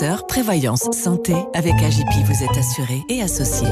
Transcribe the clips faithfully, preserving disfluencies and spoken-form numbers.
Porteur, prévoyance, santé. Avec A J P, vous êtes assuré et associé.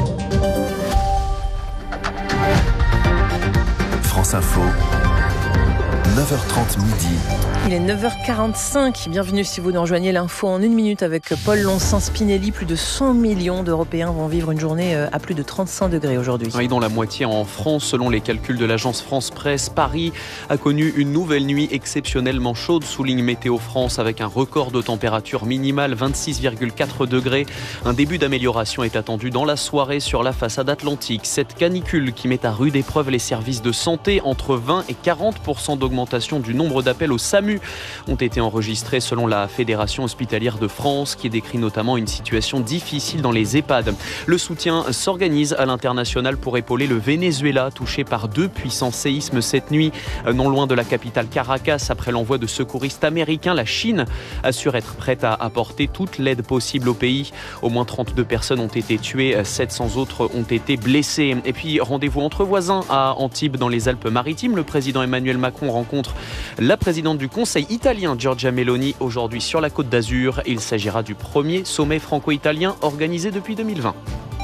France Info, neuf heures trente midi. Il est neuf heures quarante-cinq. Bienvenue si vous nous rejoignez. L'info en une minute avec Paul Lonsens-Spinelli. Plus de cent millions d'Européens vont vivre une journée à plus de trente-cinq degrés aujourd'hui. Et dont la moitié en France, selon les calculs de l'agence France Presse. Paris a connu une nouvelle nuit exceptionnellement chaude, souligne Météo France, avec un record de température minimale, vingt-six virgule quatre degrés. Un début d'amélioration est attendu dans la soirée sur la façade atlantique. Cette canicule qui met à rude épreuve les services de santé, entre vingt et quarante pour cent d'augmentation du nombre d'appels au SAMU ont été enregistrés selon la Fédération hospitalière de France, qui décrit notamment une situation difficile dans les EHPAD. Le soutien s'organise à l'international pour épauler le Venezuela, touché par deux puissants séismes cette nuit, non loin de la capitale Caracas. Après l'envoi de secouristes américains, la Chine assure être prête à apporter toute l'aide possible au pays. Au moins trente-deux personnes ont été tuées, sept cents autres ont été blessées. Et puis rendez-vous entre voisins à Antibes dans les Alpes-Maritimes. Le président Emmanuel Macron rencontre la présidente du Conseil italien Giorgia Meloni aujourd'hui sur la Côte d'Azur. Il s'agira du premier sommet franco-italien organisé depuis deux mille vingt.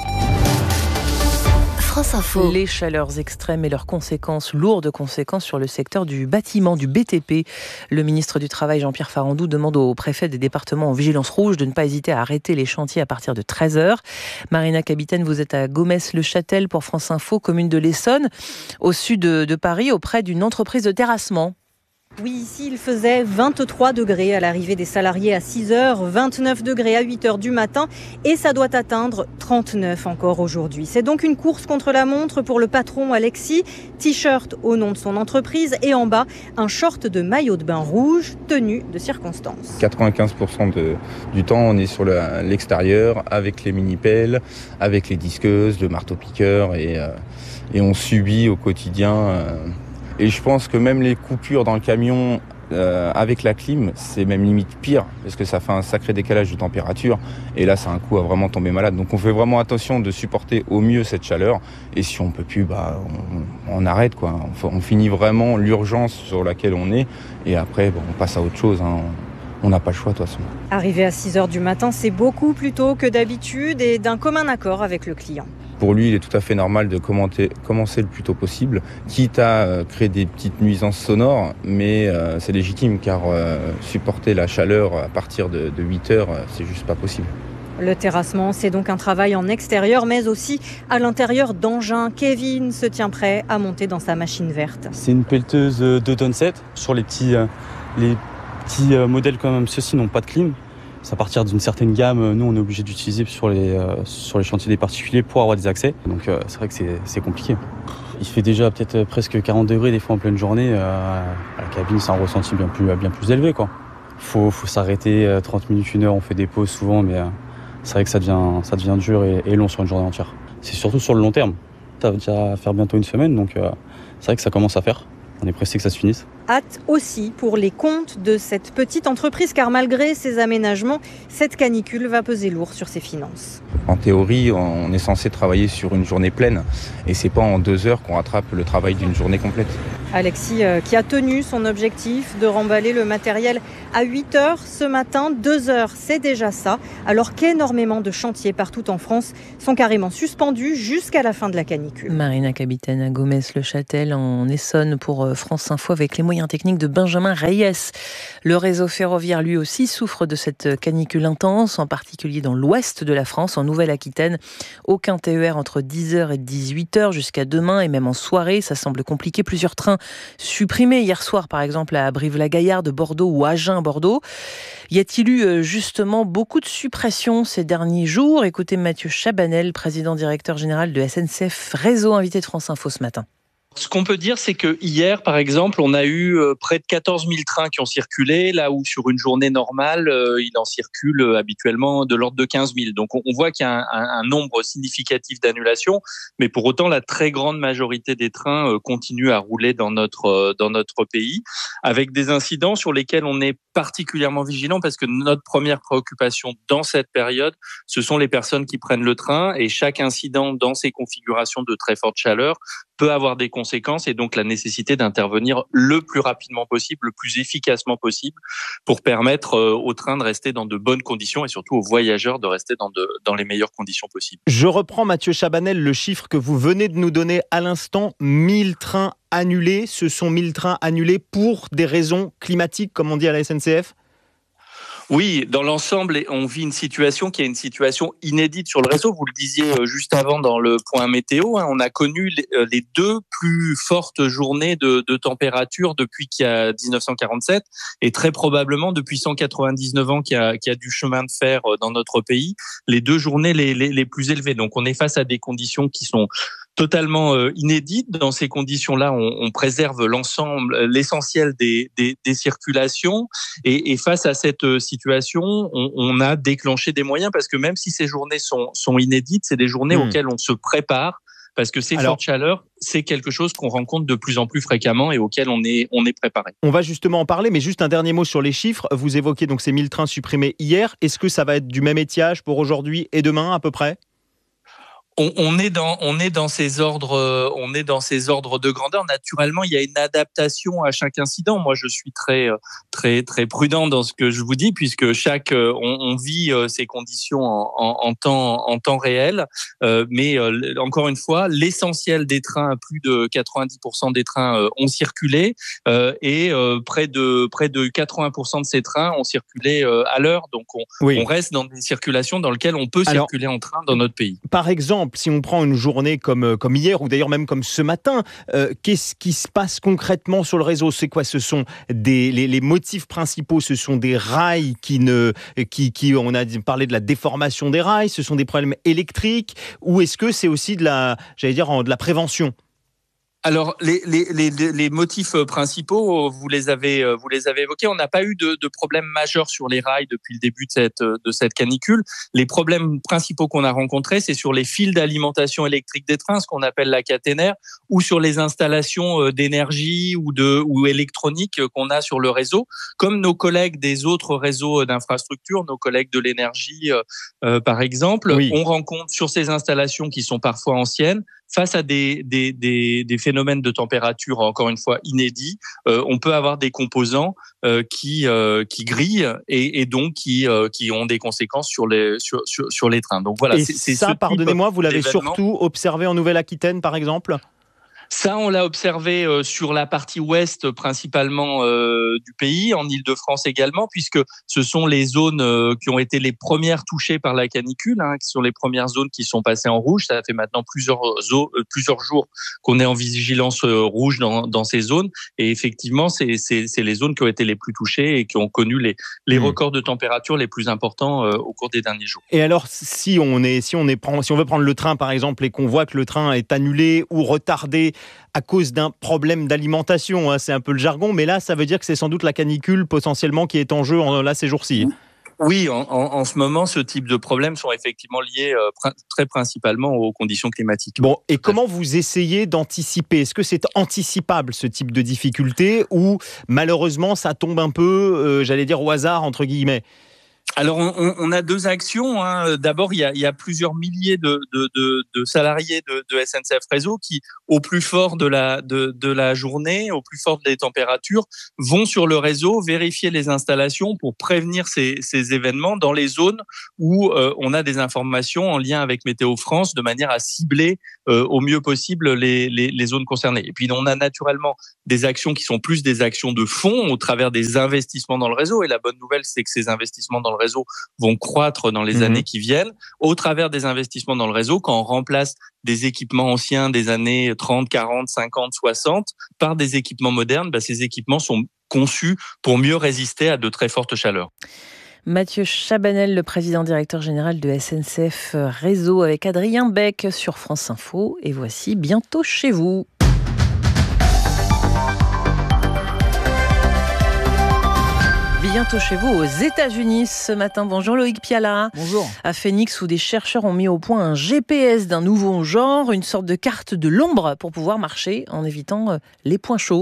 France Info. Les chaleurs extrêmes et leurs conséquences, lourdes conséquences sur le secteur du bâtiment, du B T P. Le ministre du Travail, Jean-Pierre Farandou, demande aux préfets des départements en vigilance rouge de ne pas hésiter à arrêter les chantiers à partir de treize heures. Marina Capitaine, vous êtes à Gomès-le-Châtel pour France Info, commune de l'Essonne, au sud de Paris, auprès d'une entreprise de terrassement. Oui, ici, il faisait vingt-trois degrés à l'arrivée des salariés à six heures, vingt-neuf degrés à huit heures du matin et ça doit atteindre trente-neuf encore aujourd'hui. C'est donc une course contre la montre pour le patron Alexis. T-shirt au nom de son entreprise et en bas, un short de maillot de bain rouge, tenue de circonstance. quatre-vingt-quinze pour cent de, du temps, on est sur le, l'extérieur avec les mini-pelles, avec les disqueuses, le marteau-piqueur et, euh, et on subit au quotidien... Euh, Et je pense que même les coupures dans le camion euh, avec la clim, c'est même limite pire parce que ça fait un sacré décalage de température et là, c'est un coup à vraiment tomber malade. Donc on fait vraiment attention de supporter au mieux cette chaleur et si on peut plus, bah, on, on arrête quoi. On, on finit vraiment l'urgence sur laquelle on est et après, bon, on passe à autre chose. Hein. On n'a pas le choix de toute façon. Arrivé à six heures du matin, c'est beaucoup plus tôt que d'habitude et d'un commun accord avec le client. Pour lui, il est tout à fait normal de commenter, commencer le plus tôt possible, quitte à euh, créer des petites nuisances sonores, mais euh, c'est légitime car euh, supporter la chaleur à partir de, de huit heures, euh, c'est juste pas possible. Le terrassement, c'est donc un travail en extérieur, mais aussi à l'intérieur d'engins. Kevin se tient prêt à monter dans sa machine verte. C'est une pelleteuse deux tonnes sept. Sur les petits, euh, les petits euh, modèles comme ceux-ci n'ont pas de clim. À partir d'une certaine gamme, nous on est obligé d'utiliser sur les, euh, sur les chantiers des particuliers pour avoir des accès. Donc euh, c'est vrai que c'est, c'est compliqué. Il fait déjà peut-être presque quarante degrés des fois en pleine journée. Euh, à la cabine, c'est un ressenti bien plus, bien plus élevé, quoi. Faut, faut s'arrêter euh, trente minutes, une heure, on fait des pauses souvent, mais euh, c'est vrai que ça devient, ça devient dur et, et long sur une journée entière. C'est surtout sur le long terme. Ça va déjà faire bientôt une semaine, donc euh, c'est vrai que ça commence à faire. On est pressé que ça se finisse. Hâte aussi pour les comptes de cette petite entreprise, car malgré ses aménagements, cette canicule va peser lourd sur ses finances. En théorie, on est censé travailler sur une journée pleine et c'est pas en deux heures qu'on rattrape le travail d'une journée complète. Alexis euh, qui a tenu son objectif de remballer le matériel à huit heures ce matin, deux heures c'est déjà ça, alors qu'énormément de chantiers partout en France sont carrément suspendus jusqu'à la fin de la canicule. Marina Capitaine à Gomès-le-Châtel en Essonne pour France Info avec les moyens techniques de Benjamin Reyes. Le réseau ferroviaire lui aussi souffre de cette canicule intense, en particulier dans l'ouest de la France, en Nouvelle-Aquitaine. Aucun T E R entre dix heures et dix-huit heures jusqu'à demain et même en soirée, ça semble compliqué. Plusieurs trains supprimés hier soir, par exemple à Brive-la-Gaillarde, Bordeaux ou Agen, Bordeaux. Y a-t-il eu justement beaucoup de suppressions ces derniers jours ? Écoutez Mathieu Chabanel, président directeur général de S N C F Réseau, invité de France Info ce matin. Ce qu'on peut dire, c'est que hier, par exemple, on a eu près de quatorze mille trains qui ont circulé, là où sur une journée normale, il en circule habituellement de l'ordre de quinze mille. Donc on voit qu'il y a un, un nombre significatif d'annulations, mais pour autant, la très grande majorité des trains continuent à rouler dans notre dans notre pays, avec des incidents sur lesquels on est particulièrement vigilant, parce que notre première préoccupation dans cette période, ce sont les personnes qui prennent le train, et chaque incident dans ces configurations de très forte chaleur peut avoir des conséquences et donc la nécessité d'intervenir le plus rapidement possible, le plus efficacement possible pour permettre aux trains de rester dans de bonnes conditions et surtout aux voyageurs de rester dans, de, dans les meilleures conditions possibles. Je reprends, Mathieu Chabanel, le chiffre que vous venez de nous donner à l'instant, mille trains annulés. Ce sont mille trains annulés pour des raisons climatiques, comme on dit à la S N C F ? Oui, dans l'ensemble, on vit une situation qui est une situation inédite sur le réseau. Vous le disiez juste avant dans le point météo, hein, on a connu les deux plus fortes journées de, de température depuis qu'il y a dix-neuf cent quarante-sept et très probablement depuis cent quatre-vingt-dix-neuf ans qu'il y a, qu'il y a du chemin de fer dans notre pays, les deux journées les, les, les plus élevées. Donc on est face à des conditions qui sont totalement inédites. Dans ces conditions-là, on, on préserve l'ensemble, l'essentiel des, des, des circulations et, et face à cette situation, situation, on, on a déclenché des moyens parce que même si ces journées sont, sont inédites, c'est des journées mmh. auxquelles on se prépare parce que ces Alors, fortes chaleurs, c'est quelque chose qu'on rencontre de plus en plus fréquemment et auquel on est, on est préparé. On va justement en parler, mais juste un dernier mot sur les chiffres. Vous évoquez donc ces mille trains supprimés hier. Est-ce que ça va être du même étiage pour aujourd'hui et demain à peu près ? On, on est dans, on est dans ces ordres, on est dans ces ordres de grandeur. Naturellement, il y a une adaptation à chaque incident. Moi, je suis très, très, très prudent dans ce que je vous dis, puisque chaque, on, on vit ces conditions en, en, en temps, en temps réel. Euh, mais euh, encore une fois, l'essentiel des trains, plus de quatre-vingt-dix pour cent des trains euh, ont circulé, euh, et euh, près de, près de quatre-vingts pour cent de ces trains ont circulé euh, à l'heure. Donc, on, oui. on reste dans des circulations dans lesquelles on peut Alors, circuler en train dans notre pays. Par exemple, si on prend une journée comme, comme hier, ou d'ailleurs même comme ce matin, euh, qu'est-ce qui se passe concrètement sur le réseau ? C'est quoi ? Ce sont des, les, les motifs principaux, ce sont des rails qui ne... Qui, qui, on a parlé de la déformation des rails, ce sont des problèmes électriques, ou est-ce que c'est aussi de la, j'allais dire, de la prévention ? Alors, les, les, les, les motifs principaux, vous les avez, vous les avez évoqués. On n'a pas eu de, de problème majeur sur les rails depuis le début de cette, de cette canicule. Les problèmes principaux qu'on a rencontrés, c'est sur les fils d'alimentation électrique des trains, ce qu'on appelle la caténaire, ou sur les installations d'énergie ou de, ou électronique qu'on a sur le réseau. Comme nos collègues des autres réseaux d'infrastructures, nos collègues de l'énergie, euh, par exemple, oui. on rencontre sur ces installations qui sont parfois anciennes, face à des, des, des, des phénomènes de température, encore une fois, inédits, euh, on peut avoir des composants euh, qui, euh, qui grillent et, et donc qui, euh, qui ont des conséquences sur les, sur, sur, sur les trains. Donc voilà. Et c'est, c'est ça, pardonnez-moi, vous l'avez d'événement. surtout observé en Nouvelle-Aquitaine, par exemple ? Ça, on l'a observé euh, sur la partie ouest principalement euh, du pays, en Île-de-France également, puisque ce sont les zones euh, qui ont été les premières touchées par la canicule, hein, qui sont les premières zones qui sont passées en rouge. Ça fait maintenant plusieurs, zo- euh, plusieurs jours qu'on est en vigilance euh, rouge dans, dans ces zones. Et effectivement, c'est, c'est, c'est les zones qui ont été les plus touchées et qui ont connu les, les mmh. records de température les plus importants euh, au cours des derniers jours. Et alors, si on est, si on est, si on veut prendre le train, par exemple, et qu'on voit que le train est annulé ou retardé à cause d'un problème d'alimentation, hein, c'est un peu le jargon, mais là, ça veut dire que c'est sans doute la canicule potentiellement qui est en jeu en, là ces jours-ci. Oui, en, en, en ce moment, ce type de problèmes sont effectivement liés euh, pr- très principalement aux conditions climatiques. Bon, et comment vous essayez d'anticiper ? Est-ce que c'est anticipable, ce type de difficulté, ou malheureusement, ça tombe un peu, euh, j'allais dire, au hasard, entre guillemets ? Alors, on, on a deux actions. Hein. D'abord, il y a, il y a plusieurs milliers de, de, de, de salariés de, de S N C F Réseau qui, au plus fort de la, de, de la journée, au plus fort des températures, vont sur le réseau vérifier les installations pour prévenir ces, ces événements dans les zones où euh, on a des informations en lien avec Météo France de manière à cibler euh, au mieux possible les, les, les zones concernées. Et puis, on a naturellement des actions qui sont plus des actions de fond au travers des investissements dans le réseau. Et la bonne nouvelle, c'est que ces investissements dans le réseau vont croître dans les mmh. années qui viennent au travers des investissements dans le réseau quand on remplace des équipements anciens des années trente, quarante, cinquante, soixante par des équipements modernes. Bah, ces équipements sont conçus pour mieux résister à de très fortes chaleurs. Mathieu Chabanel, le président directeur général de S N C F Réseau avec Adrien Beck sur France Info. Et voici Bientôt chez vous. Bientôt chez vous aux États-Unis ce matin. Bonjour Loïc Piala. Bonjour. À Phoenix, où des chercheurs ont mis au point un G P S d'un nouveau genre, une sorte de carte de l'ombre pour pouvoir marcher en évitant les points chauds.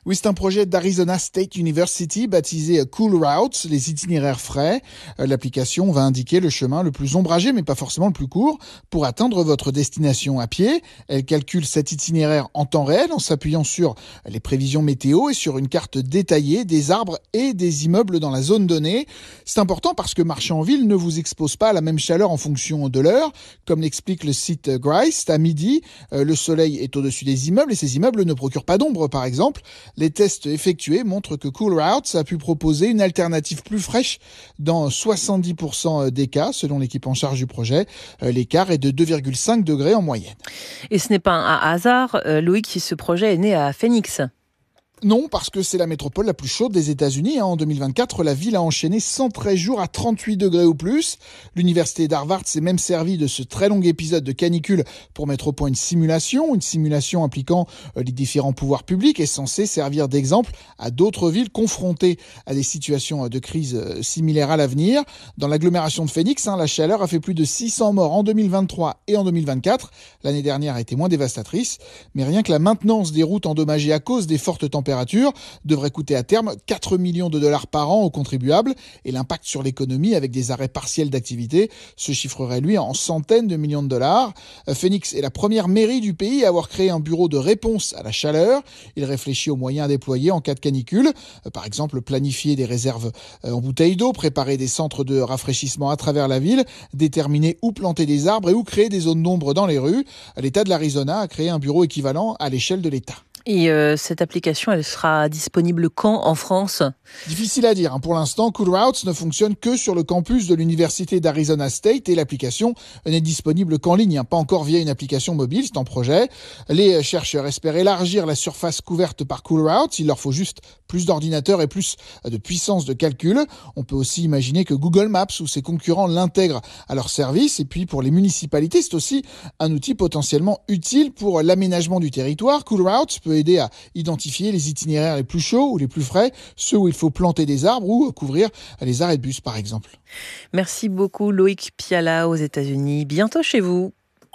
Oui, c'est un projet d'Arizona State University baptisé Cool Routes, les itinéraires frais. L'application va indiquer le chemin le plus ombragé, mais pas forcément le plus court, pour atteindre votre destination à pied. Elle calcule cet itinéraire en temps réel en s'appuyant sur les prévisions météo et sur une carte détaillée des arbres et des immeubles dans la zone donnée. C'est important parce que marcher en ville ne vous expose pas à la même chaleur en fonction de l'heure. Comme l'explique le site Grist, à midi, le soleil est au-dessus des immeubles et ces immeubles ne procurent pas d'ombre, par exemple. Les tests effectués montrent que Cool Routes a pu proposer une alternative plus fraîche dans soixante-dix pour cent des cas, selon l'équipe en charge du projet. L'écart est de deux virgule cinq degrés en moyenne. Et ce n'est pas un hasard, Loïc, si ce projet est né à Phoenix. Non, parce que c'est la métropole la plus chaude des États-Unis. En deux mille vingt-quatre, la ville a enchaîné cent treize jours à trente-huit degrés ou plus. L'université d'Harvard s'est même servi de ce très long épisode de canicule pour mettre au point une simulation. Une simulation impliquant les différents pouvoirs publics est censée servir d'exemple à d'autres villes confrontées à des situations de crise similaires à l'avenir. Dans l'agglomération de Phoenix, hein, la chaleur a fait plus de six cents morts en deux mille vingt-trois et en deux mille vingt-quatre. L'année dernière a été moins dévastatrice. Mais rien que la maintenance des routes endommagées à cause des fortes températures devrait coûter à terme quatre millions de dollars par an aux contribuables et l'impact sur l'économie avec des arrêts partiels d'activité se chiffrerait lui en centaines de millions de dollars. Phoenix est la première mairie du pays à avoir créé un bureau de réponse à la chaleur. Il réfléchit aux moyens déployés en cas de canicule. Par exemple, planifier des réserves en bouteilles d'eau, préparer des centres de rafraîchissement à travers la ville, déterminer où planter des arbres et où créer des zones d'ombre dans les rues. L'État de l'Arizona a créé un bureau équivalent à l'échelle de l'État. Et euh, cette application, elle sera disponible quand en France ? Difficile à dire. Hein. Pour l'instant, Cool Routes ne fonctionne que sur le campus de l'Université d'Arizona State et l'application n'est disponible qu'en ligne, hein. Pas encore via une application mobile, c'est en projet. Les chercheurs espèrent élargir la surface couverte par Cool Routes. Il leur faut juste plus d'ordinateurs et plus de puissance de calcul. On peut aussi imaginer que Google Maps ou ses concurrents l'intègrent à leur service. Et puis pour les municipalités, c'est aussi un outil potentiellement utile pour l'aménagement du territoire. Cool Routes peut aider à identifier les itinéraires les plus chauds ou les plus frais, ceux où il faut planter des arbres ou couvrir les arrêts de bus par exemple. Merci beaucoup Loïc Piala aux États-Unis. Bientôt chez vous.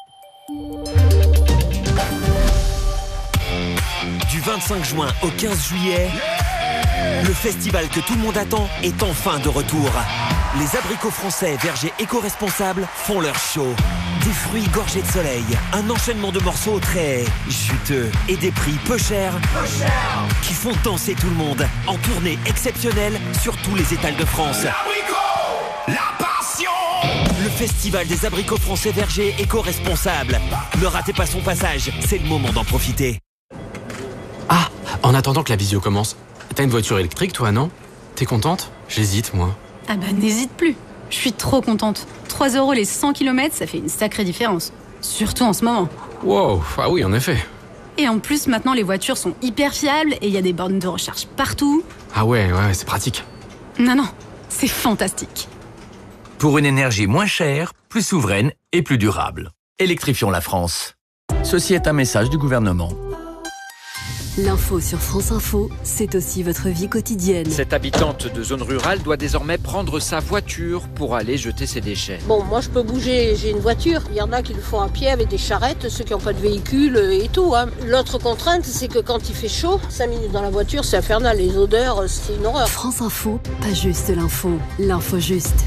Du vingt-cinq juin au quinze juillet, le festival que tout le monde attend est enfin de retour. Les abricots français vergers éco-responsables font leur show. Des fruits gorgés de soleil, un enchaînement de morceaux très juteux et des prix peu chers, peu chers qui font danser tout le monde en tournée exceptionnelle sur tous les étals de France. L'abricot, la passion. Le festival des abricots français vergers éco-responsables. Ne ratez pas son passage, c'est le moment d'en profiter. Ah, en attendant que la visio commence, t'as une voiture électrique toi, non ? T'es contente ? J'hésite moi. Ah bah n'hésite plus, je suis trop contente. trois euros les cent kilomètres, ça fait une sacrée différence. Surtout en ce moment. Wow, ah oui en effet. Et en plus maintenant les voitures sont hyper fiables et il y a des bornes de recharge partout. Ah ouais, ouais, c'est pratique. Non, non, c'est fantastique. Pour une énergie moins chère, plus souveraine et plus durable. Électrifions la France. Ceci est un message du gouvernement. L'info sur France Info, c'est aussi votre vie quotidienne. Cette habitante de zone rurale doit désormais prendre sa voiture pour aller jeter ses déchets. Bon, moi je peux bouger, j'ai une voiture. Il y en a qui le font à pied avec des charrettes, ceux qui n'ont pas de véhicule et tout. Hein. L'autre contrainte, c'est que quand il fait chaud, cinq minutes dans la voiture, c'est infernal. Les odeurs, c'est une horreur. France Info, pas juste l'info, l'info juste.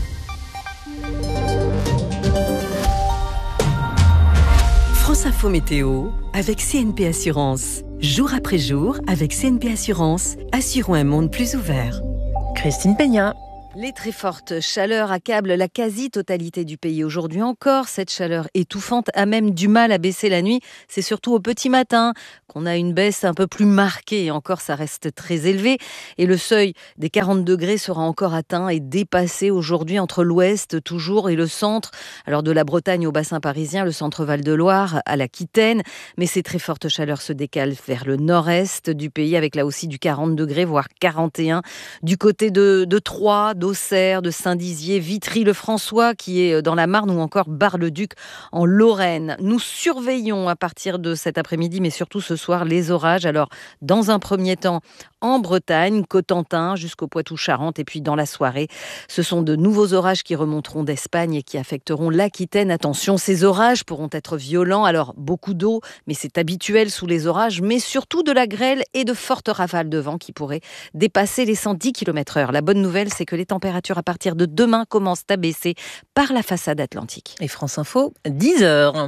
France Info Météo avec C N P Assurance. Jour après jour, avec C N P Assurance, assurons un monde plus ouvert. Christine Peña. Les très fortes chaleurs accablent la quasi-totalité du pays aujourd'hui encore. Cette chaleur étouffante a même du mal à baisser la nuit. C'est surtout au petit matin qu'on a une baisse un peu plus marquée. Et encore, ça reste très élevé. Et le seuil des quarante degrés sera encore atteint et dépassé aujourd'hui entre l'ouest toujours et le centre. Alors de la Bretagne au bassin parisien, le centre Val-de-Loire à l'Aquitaine. Mais ces très fortes chaleurs se décalent vers le nord-est du pays avec là aussi du quarante degrés, voire quarante et un du côté de, de Troyes, d'Auxerre, de Saint-Dizier, Vitry-le-François qui est dans la Marne ou encore Bar-le-Duc en Lorraine. Nous surveillons à partir de cet après-midi, mais surtout ce soir, les orages. Alors, dans un premier temps, en Bretagne, Cotentin, jusqu'au Poitou-Charentes, et puis dans la soirée, ce sont de nouveaux orages qui remonteront d'Espagne et qui affecteront l'Aquitaine. Attention, ces orages pourront être violents, alors beaucoup d'eau, mais c'est habituel sous les orages, mais surtout de la grêle et de fortes rafales de vent qui pourraient dépasser les cent dix kilomètres heure. La bonne nouvelle, c'est que les températures à partir de demain commencent à baisser par la façade atlantique. Et France Info, dix heures.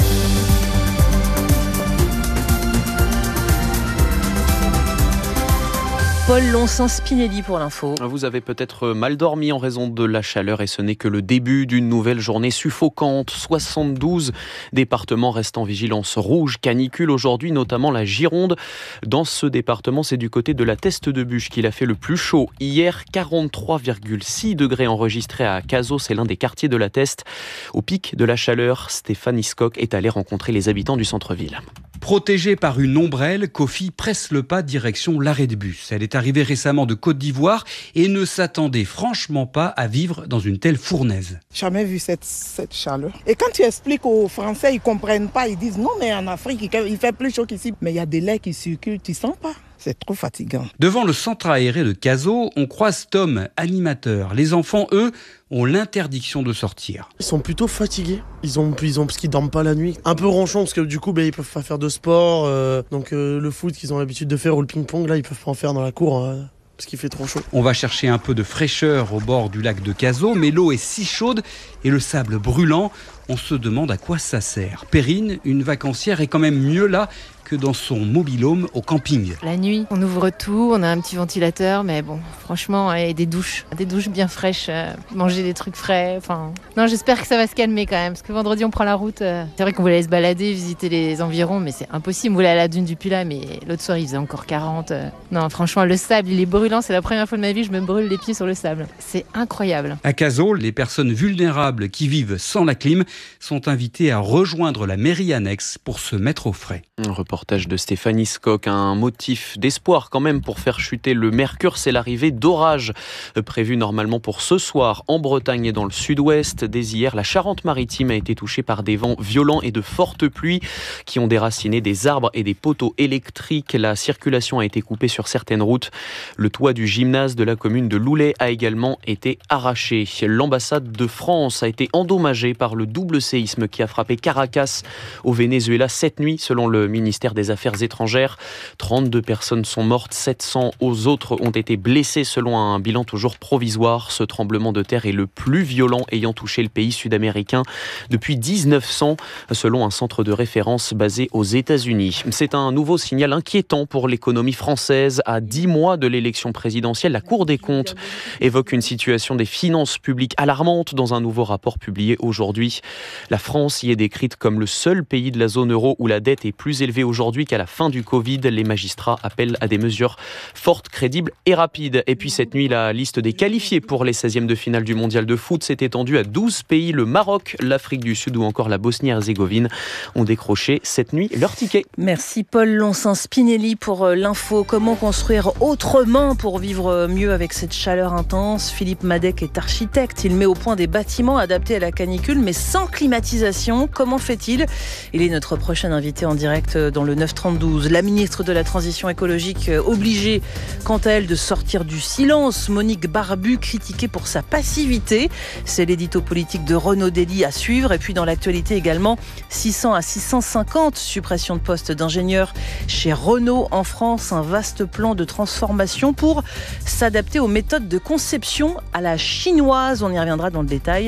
Paul Lonsin-Spinelli pour l'info. Vous avez peut-être mal dormi en raison de la chaleur et ce n'est que le début d'une nouvelle journée suffocante. soixante-douze départements restent en vigilance rouge canicule aujourd'hui, notamment la Gironde. Dans ce département, c'est du côté de la Teste de Buch qu'il a fait le plus chaud. Hier, quarante-trois virgule six degrés enregistrés à Cazaux, c'est l'un des quartiers de la Teste. Au pic de la chaleur, Stéphane Hiscock est allé rencontrer les habitants du centre-ville. Protégée par une ombrelle, Kofi presse le pas direction l'arrêt de bus. Elle est arrivée récemment de Côte d'Ivoire et ne s'attendait franchement pas à vivre dans une telle fournaise. Jamais vu cette, cette chaleur. Et quand tu expliques aux Français, ils comprennent pas. Ils disent non, mais en Afrique, il fait plus chaud qu'ici. Mais il y a des laits qui circulent, tu sens pas. C'est trop fatigant. Devant le centre aéré de Cazaux, on croise Tom, animateur. Les enfants, eux, ont l'interdiction de sortir. Ils sont plutôt fatigués. Ils ont, ils ont parce qu'ils dorment pas la nuit. Un peu ronchons parce que du coup, ben, ils peuvent pas faire de sport. Euh, donc euh, le foot qu'ils ont l'habitude de faire ou le ping-pong, là, ils peuvent pas en faire dans la cour. Euh. Parce qu'il fait trop chaud. On va chercher un peu de fraîcheur au bord du lac de Cazaux, mais l'eau est si chaude et le sable brûlant, on se demande à quoi ça sert. Perrine, une vacancière, est quand même mieux là que dans son mobil-home au camping. La nuit, on ouvre tout, on a un petit ventilateur, mais bon, franchement, et des douches, des douches bien fraîches, euh, manger des trucs frais, enfin... Non, j'espère que ça va se calmer quand même, parce que vendredi, on prend la route. Euh... C'est vrai qu'on voulait aller se balader, visiter les environs, mais c'est impossible. On voulait aller à la dune du Pilat, mais l'autre soir, il faisait encore quarante. Euh... Non, franchement, le sable, il est brûlant, c'est la première fois de ma vie que je me brûle les pieds sur le sable. C'est incroyable. À Cazaux, les personnes vulnérables qui vivent sans la clim sont invitées à rejoindre la mairie annexe pour se mettre au frais. Un reportage de Stéphane Hiscock, un motif d'espoir quand même pour faire chuter le mercure, c'est l'arrivée d'orages prévus normalement pour ce soir en Bretagne et dans le sud-ouest. Dès hier, la Charente-Maritime a été touchée par des vents violents et de fortes pluies qui ont déraciné des arbres et des poteaux électriques. La circulation a été coupée sur certaines routes. Le toit du gymnase de la commune de Loulay a également été arraché. L'ambassade de France a été endommagée par le double séisme qui a frappé Caracas au Venezuela cette nuit, selon le ministère des Affaires étrangères. trente-deux personnes sont mortes, sept cents autres ont été blessées selon un bilan toujours provisoire. Ce tremblement de terre est le plus violent ayant touché le pays sud-américain depuis dix-neuf cents, selon un centre de référence basé aux États-Unis. C'est un nouveau signal inquiétant pour l'économie française. À dix mois de l'élection présidentielle, la Cour des comptes évoque une situation des finances publiques alarmante dans un nouveau rapport publié aujourd'hui. La France y est décrite comme le seul pays de la zone euro où la dette est plus élevée aujourd'hui qu'à la fin du Covid. Les magistrats appellent à des mesures fortes, crédibles et rapides. Et puis cette nuit, la liste des qualifiés pour les seizièmes de finale du mondial de foot s'est étendue à douze pays. Le Maroc, l'Afrique du Sud ou encore la Bosnie-Herzégovine ont décroché cette nuit leur ticket. Merci Paul Lonsin-Spinelli pour l'info. Comment construire autrement pour vivre mieux avec cette chaleur intense? Philippe Madec est architecte. Il met au point des bâtiments adaptés à la canicule mais sans climatisation. Comment fait-il? Il est notre prochain invité en direct dans le neuf trente-douze. La ministre de la Transition écologique obligée, quant à elle, de sortir du silence. Monique Barbu, critiquée pour sa passivité. C'est l'édito politique de Renaud Dely à suivre. Et puis dans l'actualité également, six cents à six cent cinquante suppressions de postes d'ingénieurs chez Renault en France. Un vaste plan de transformation pour s'adapter aux méthodes de conception à la chinoise. On y reviendra dans le détail.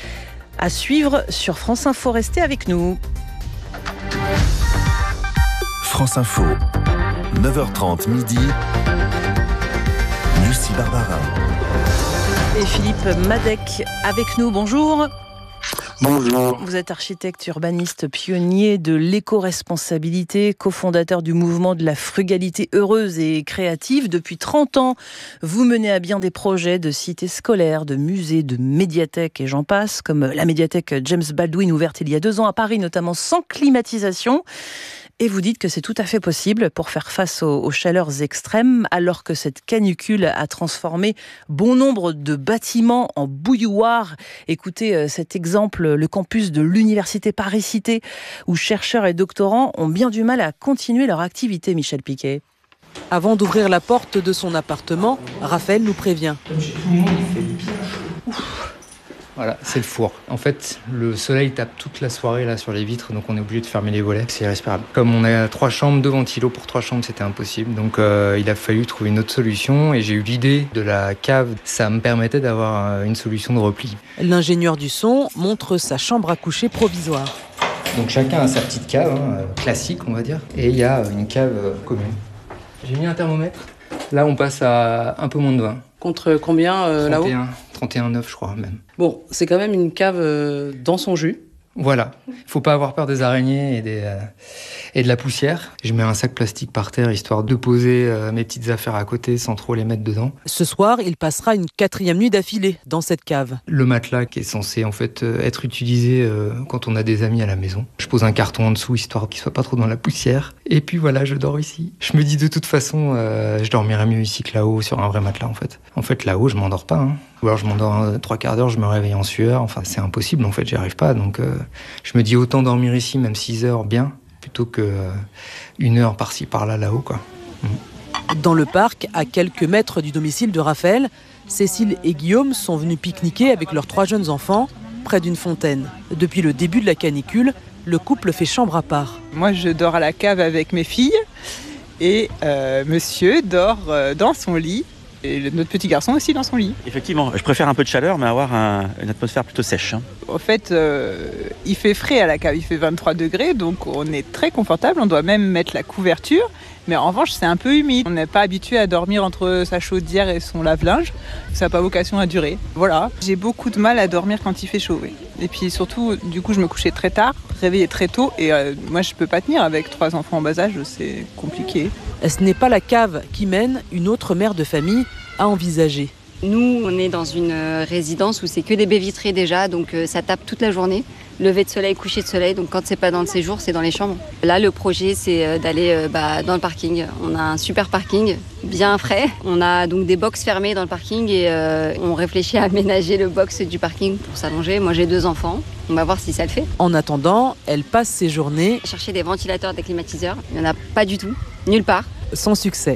À suivre sur France Info. Restez avec nous. France Info, neuf heures trente midi, Lucie Barbarin. Et Philippe Madec avec nous, bonjour. Bonjour. Vous êtes architecte urbaniste, pionnier de l'éco-responsabilité, cofondateur du mouvement de la frugalité heureuse et créative. Depuis trente ans, vous menez à bien des projets de cités scolaires, de musées, de médiathèques et j'en passe, comme la médiathèque James Baldwin ouverte il y a deux ans à Paris, notamment sans climatisation. Et vous dites que c'est tout à fait possible pour faire face aux, aux chaleurs extrêmes, alors que cette canicule a transformé bon nombre de bâtiments en bouilloires. Écoutez euh, cet exemple, le campus de l'université Paris-Cité, où chercheurs et doctorants ont bien du mal à continuer leur activité, Michel Piquet. Avant d'ouvrir la porte de son appartement, Raphaël nous prévient. Comme chez tout le monde, il fait bien chaud. Ouf. Voilà, c'est le four. En fait, le soleil tape toute la soirée là sur les vitres, donc on est obligé de fermer les volets. C'est irrespirable. Comme on a trois chambres, deux ventilos pour trois chambres, c'était impossible. Donc euh, il a fallu trouver une autre solution et j'ai eu l'idée de la cave. Ça me permettait d'avoir une solution de repli. L'ingénieur du son montre sa chambre à coucher provisoire. Donc chacun a sa petite cave, hein, classique on va dire, et il y a une cave euh, commune. J'ai mis un thermomètre. Là, on passe à un peu moins de vingt. Contre combien euh, là-haut ? trente et un virgule neuf, je crois, même. Bon, c'est quand même une cave euh, dans son jus. Voilà. Il faut pas avoir peur des araignées et, des, euh, et de la poussière. Je mets un sac plastique par terre, histoire de poser euh, mes petites affaires à côté sans trop les mettre dedans. Ce soir, il passera une quatrième nuit d'affilée dans cette cave. Le matelas qui est censé en fait euh, être utilisé euh, quand on a des amis à la maison. Je pose un carton en dessous, histoire qu'il soit pas trop dans la poussière. Et puis voilà, je dors ici. Je me dis de toute façon, euh, je dormirai mieux ici que là-haut, sur un vrai matelas en fait. En fait, là-haut, je m'endors pas, hein. Ou alors je m'endors euh, trois quarts d'heure, je me réveille en sueur. Enfin, c'est impossible, en fait, j'y arrive pas. Donc, euh, je me dis autant dormir ici, même six heures, bien, plutôt que euh, une heure par-ci, par-là, là-haut, quoi. Mmh. Dans le parc, à quelques mètres du domicile de Raphaël, Cécile et Guillaume sont venus pique-niquer avec leurs trois jeunes enfants, près d'une fontaine. Depuis le début de la canicule, le couple fait chambre à part. Moi, je dors à la cave avec mes filles et euh, monsieur dort euh, dans son lit. Et le, notre petit garçon aussi dans son lit. Effectivement, je préfère un peu de chaleur, mais avoir un, une atmosphère plutôt sèche. Hein. En fait, euh, il fait frais à la cave, il fait vingt-trois degrés, donc on est très confortable, on doit même mettre la couverture. Mais en revanche, c'est un peu humide. On n'est pas habitué à dormir entre sa chaudière et son lave-linge. Ça n'a pas vocation à durer. Voilà. J'ai beaucoup de mal à dormir quand il fait chaud. Oui. Et puis surtout, du coup, je me couchais très tard, réveillais très tôt. Et euh, moi, je ne peux pas tenir avec trois enfants en bas âge, c'est compliqué. Ce n'est pas la cave qui mène une autre mère de famille à envisager. Nous, on est dans une résidence où c'est que des baies vitrées déjà, donc ça tape toute la journée. Lever de soleil, coucher de soleil, donc quand c'est pas dans le séjour, c'est dans les chambres. Là, le projet, c'est d'aller bah, dans le parking. On a un super parking, bien frais. On a donc des box fermées dans le parking et euh, on réfléchit à aménager le box du parking pour s'allonger. Moi, j'ai deux enfants. On va voir si ça le fait. En attendant, elle passe ses journées... Chercher des ventilateurs, des climatiseurs. Il n'y en a pas du tout, nulle part. Sans succès.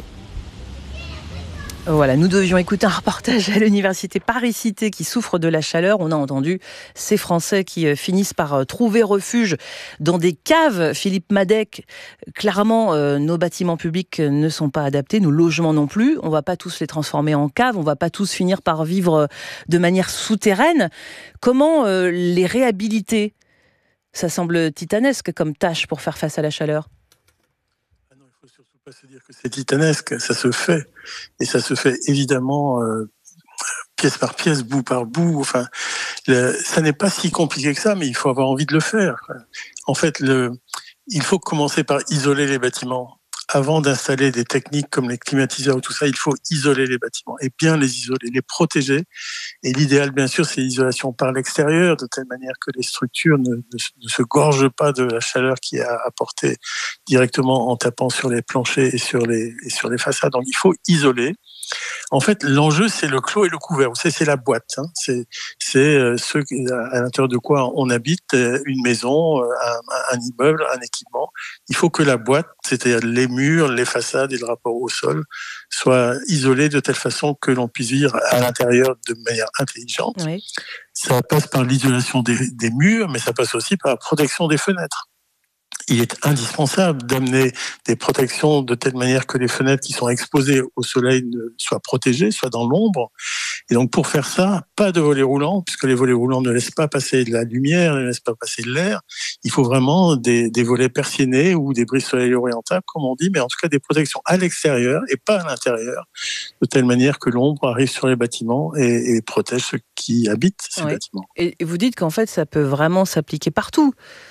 Voilà, nous devions écouter un reportage à l'université Paris-Cité qui souffre de la chaleur. On a entendu ces Français qui finissent par trouver refuge dans des caves. Philippe Madec, clairement, euh, nos bâtiments publics ne sont pas adaptés, nos logements non plus. On ne va pas tous les transformer en caves, on ne va pas tous finir par vivre de manière souterraine. Comment euh, les réhabiliter ? Ça semble titanesque comme tâche pour faire face à la chaleur. Pas se dire que c'est titanesque, ça se fait. Et ça se fait évidemment euh, pièce par pièce, bout par bout. Enfin, le, ça n'est pas si compliqué que ça, mais il faut avoir envie de le faire. En fait, le, il faut commencer par isoler les bâtiments. Avant d'installer des techniques comme les climatiseurs ou tout ça, il faut isoler les bâtiments et bien les isoler, les protéger. Et l'idéal, bien sûr, c'est l'isolation par l'extérieur, de telle manière que les structures ne, ne, ne se gorgent pas de la chaleur qui est apportée directement en tapant sur les planchers et sur les, et sur les façades. Donc, il faut isoler. En fait, l'enjeu, c'est le clos et le couvert. Vous savez, c'est la boîte. Hein. C'est, c'est euh, ce à l'intérieur de quoi on habite, euh, une maison, euh, un, un immeuble, un équipement. Il faut que la boîte, c'est-à-dire les murs, les façades et le rapport au sol, soient isolés de telle façon que l'on puisse vivre à l'intérieur de manière intelligente. Oui. Ça passe par l'isolation des, des murs, mais ça passe aussi par la protection des fenêtres. il est indispensable d'amener des protections de telle manière que les fenêtres qui sont exposées au soleil soient protégées, soient dans l'ombre. Et donc pour faire ça, pas de volets roulants, puisque les volets roulants ne laissent pas passer de la lumière, ne laissent pas passer de l'air. Il faut vraiment des, des volets persiennés ou des brises soleil orientables, comme on dit, mais en tout cas des protections à l'extérieur et pas à l'intérieur, de telle manière que l'ombre arrive sur les bâtiments et, et protège ceux qui habitent ces oui. bâtiments. Et vous dites qu'en fait, ça peut vraiment s'appliquer partout.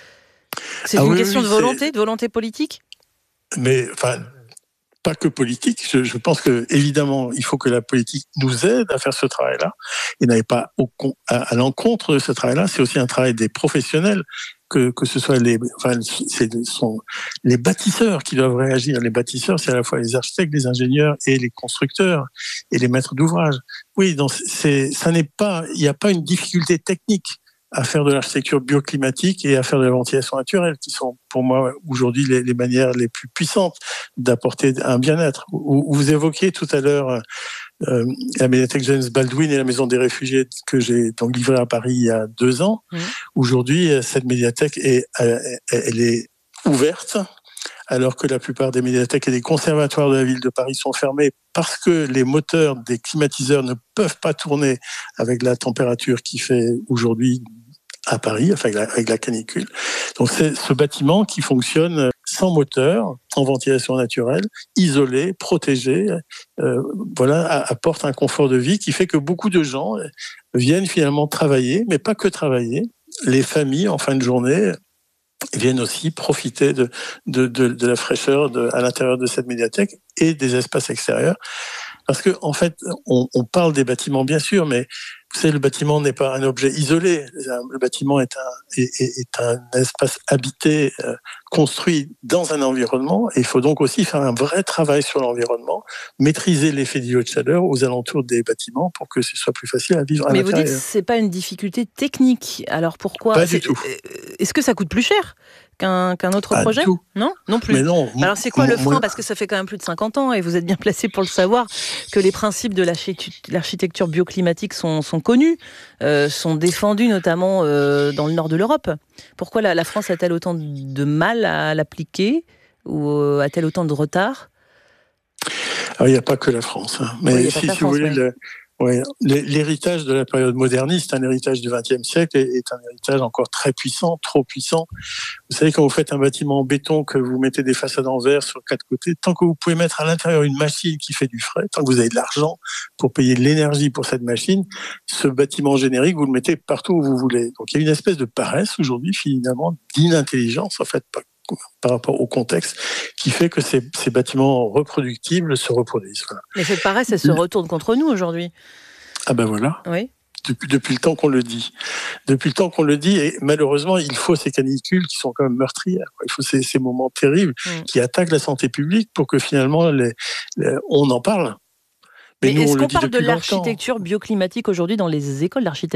C'est ah une oui, question oui, de volonté, de volonté politique ? Mais enfin, pas que politique. Je, je pense que évidemment, il faut que la politique nous aide à faire ce travail-là et n'aille pas au, à, à l'encontre de ce travail-là. C'est aussi un travail des professionnels, que que ce soit les, enfin, c'est sont les bâtisseurs qui doivent réagir. Les bâtisseurs, c'est à la fois les architectes, les ingénieurs et les constructeurs et les maîtres d'ouvrage. Oui, donc c'est, ça n'est pas, il n'y a pas une difficulté technique à faire de l'architecture bioclimatique et à faire de la ventilation naturelle, qui sont pour moi aujourd'hui les, les manières les plus puissantes d'apporter un bien-être. Vous, vous évoquiez tout à l'heure euh, la médiathèque James Baldwin et la maison des réfugiés que j'ai donc livrée à Paris il y a deux ans. Mmh. Aujourd'hui, cette médiathèque est, elle est ouverte, alors que la plupart des médiathèques et des conservatoires de la ville de Paris sont fermés parce que les moteurs des climatiseurs ne peuvent pas tourner avec la température qui fait aujourd'hui à Paris, enfin avec la, avec la canicule. Donc c'est ce bâtiment qui fonctionne sans moteur, en ventilation naturelle, isolé, protégé, euh, voilà, apporte un confort de vie qui fait que beaucoup de gens viennent finalement travailler, mais pas que travailler. Les familles, en fin de journée, viennent aussi profiter de, de, de, de la fraîcheur de, à l'intérieur de cette médiathèque et des espaces extérieurs. Parce que, en fait, on, on parle des bâtiments, bien sûr, mais vous savez, le bâtiment n'est pas un objet isolé. Le bâtiment est un, est, est un espace habité, euh, construit dans un environnement. Et il faut donc aussi faire un vrai travail sur l'environnement, maîtriser l'effet d'îlot de chaleur aux alentours des bâtiments pour que ce soit plus facile à vivre à mais l'intérieur. Mais vous dites que ce n'est pas une difficulté technique. Alors pourquoi ? Pas du tout. Est-ce que ça coûte plus cher qu'un, qu'un autre pas projet ? Du tout. Non, non plus. Mais non. Alors c'est quoi m- le frein ? moi... Parce que ça fait quand même plus de cinquante ans et vous êtes bien placé pour le savoir que les principes de l'architecture bioclimatique sont, sont connus, euh, sont défendus notamment euh, dans le nord de l'Europe. Pourquoi la, la France a-t-elle autant de mal à l'appliquer ou euh, a-t-elle autant de retard ? Alors, il n'y a pas que la France. Hein. Mais oui, si, si France, vous voulez, oui. le, ouais, l'héritage de la période moderniste, un héritage du vingtième siècle, est un héritage encore très puissant, trop puissant. Vous savez, quand vous faites un bâtiment en béton, que vous mettez des façades en verre sur quatre côtés, tant que vous pouvez mettre à l'intérieur une machine qui fait du frais, tant que vous avez de l'argent pour payer de l'énergie pour cette machine, ce bâtiment générique, vous le mettez partout où vous voulez. Donc il y a une espèce de paresse aujourd'hui, finalement, d'inintelligence, en fait, pas par rapport au contexte, qui fait que ces, ces bâtiments reproductibles se reproduisent. Voilà. Mais cette paresse, elle se retourne contre nous aujourd'hui. Ah ben voilà. Oui. Depuis, depuis le temps qu'on le dit. Depuis le temps qu'on le dit, et malheureusement, il faut ces canicules qui sont quand même meurtrières. Il faut ces, ces moments terribles mmh. qui attaquent la santé publique pour que finalement, les, les, on en parle. Mais, Mais nous, est-ce qu'on parle de l'architecture bioclimatique aujourd'hui dans les écoles d'architectes ?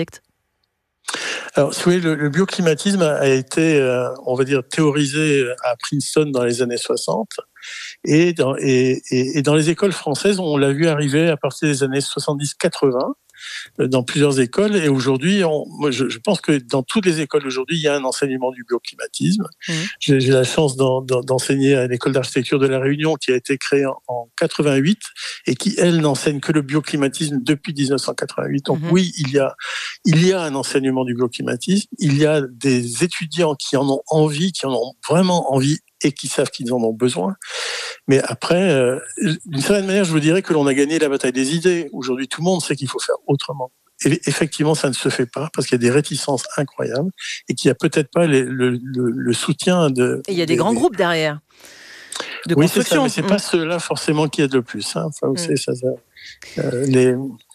Alors, si vous voulez, le, le bioclimatisme a été, euh, on va dire, théorisé à Princeton dans les années soixante. Et dans, et, et, et dans les écoles françaises, on l'a vu arriver à partir des années soixante-dix quatre-vingts. Dans plusieurs écoles, et aujourd'hui, on, moi, je, je pense que dans toutes les écoles aujourd'hui, il y a un enseignement du bioclimatisme. Mmh. J'ai, j'ai la chance d'en, d'en, d'enseigner à l'école d'architecture de la Réunion, qui a été créée en, en quatre-vingt-huit et qui, elle, n'enseigne que le bioclimatisme depuis dix-neuf cent quatre-vingt-huit. Donc mmh. oui, il y a, il y a un enseignement du bioclimatisme. Il y a des étudiants qui en ont envie, qui en ont vraiment envie et qui savent qu'ils en ont besoin. Mais après, euh, d'une certaine manière, je vous dirais que l'on a gagné la bataille des idées. Aujourd'hui, tout le monde sait qu'il faut faire autrement. Et effectivement, ça ne se fait pas parce qu'il y a des réticences incroyables et qu'il n'y a peut-être pas les, le, le, le soutien de... Et il y a des, des grands des... groupes derrière, de oui, construction. C'est ça, mais ce n'est mmh. pas ceux-là forcément qui aident le plus. Hein. Enfin, vous mmh. savez, ça, ça, euh, les,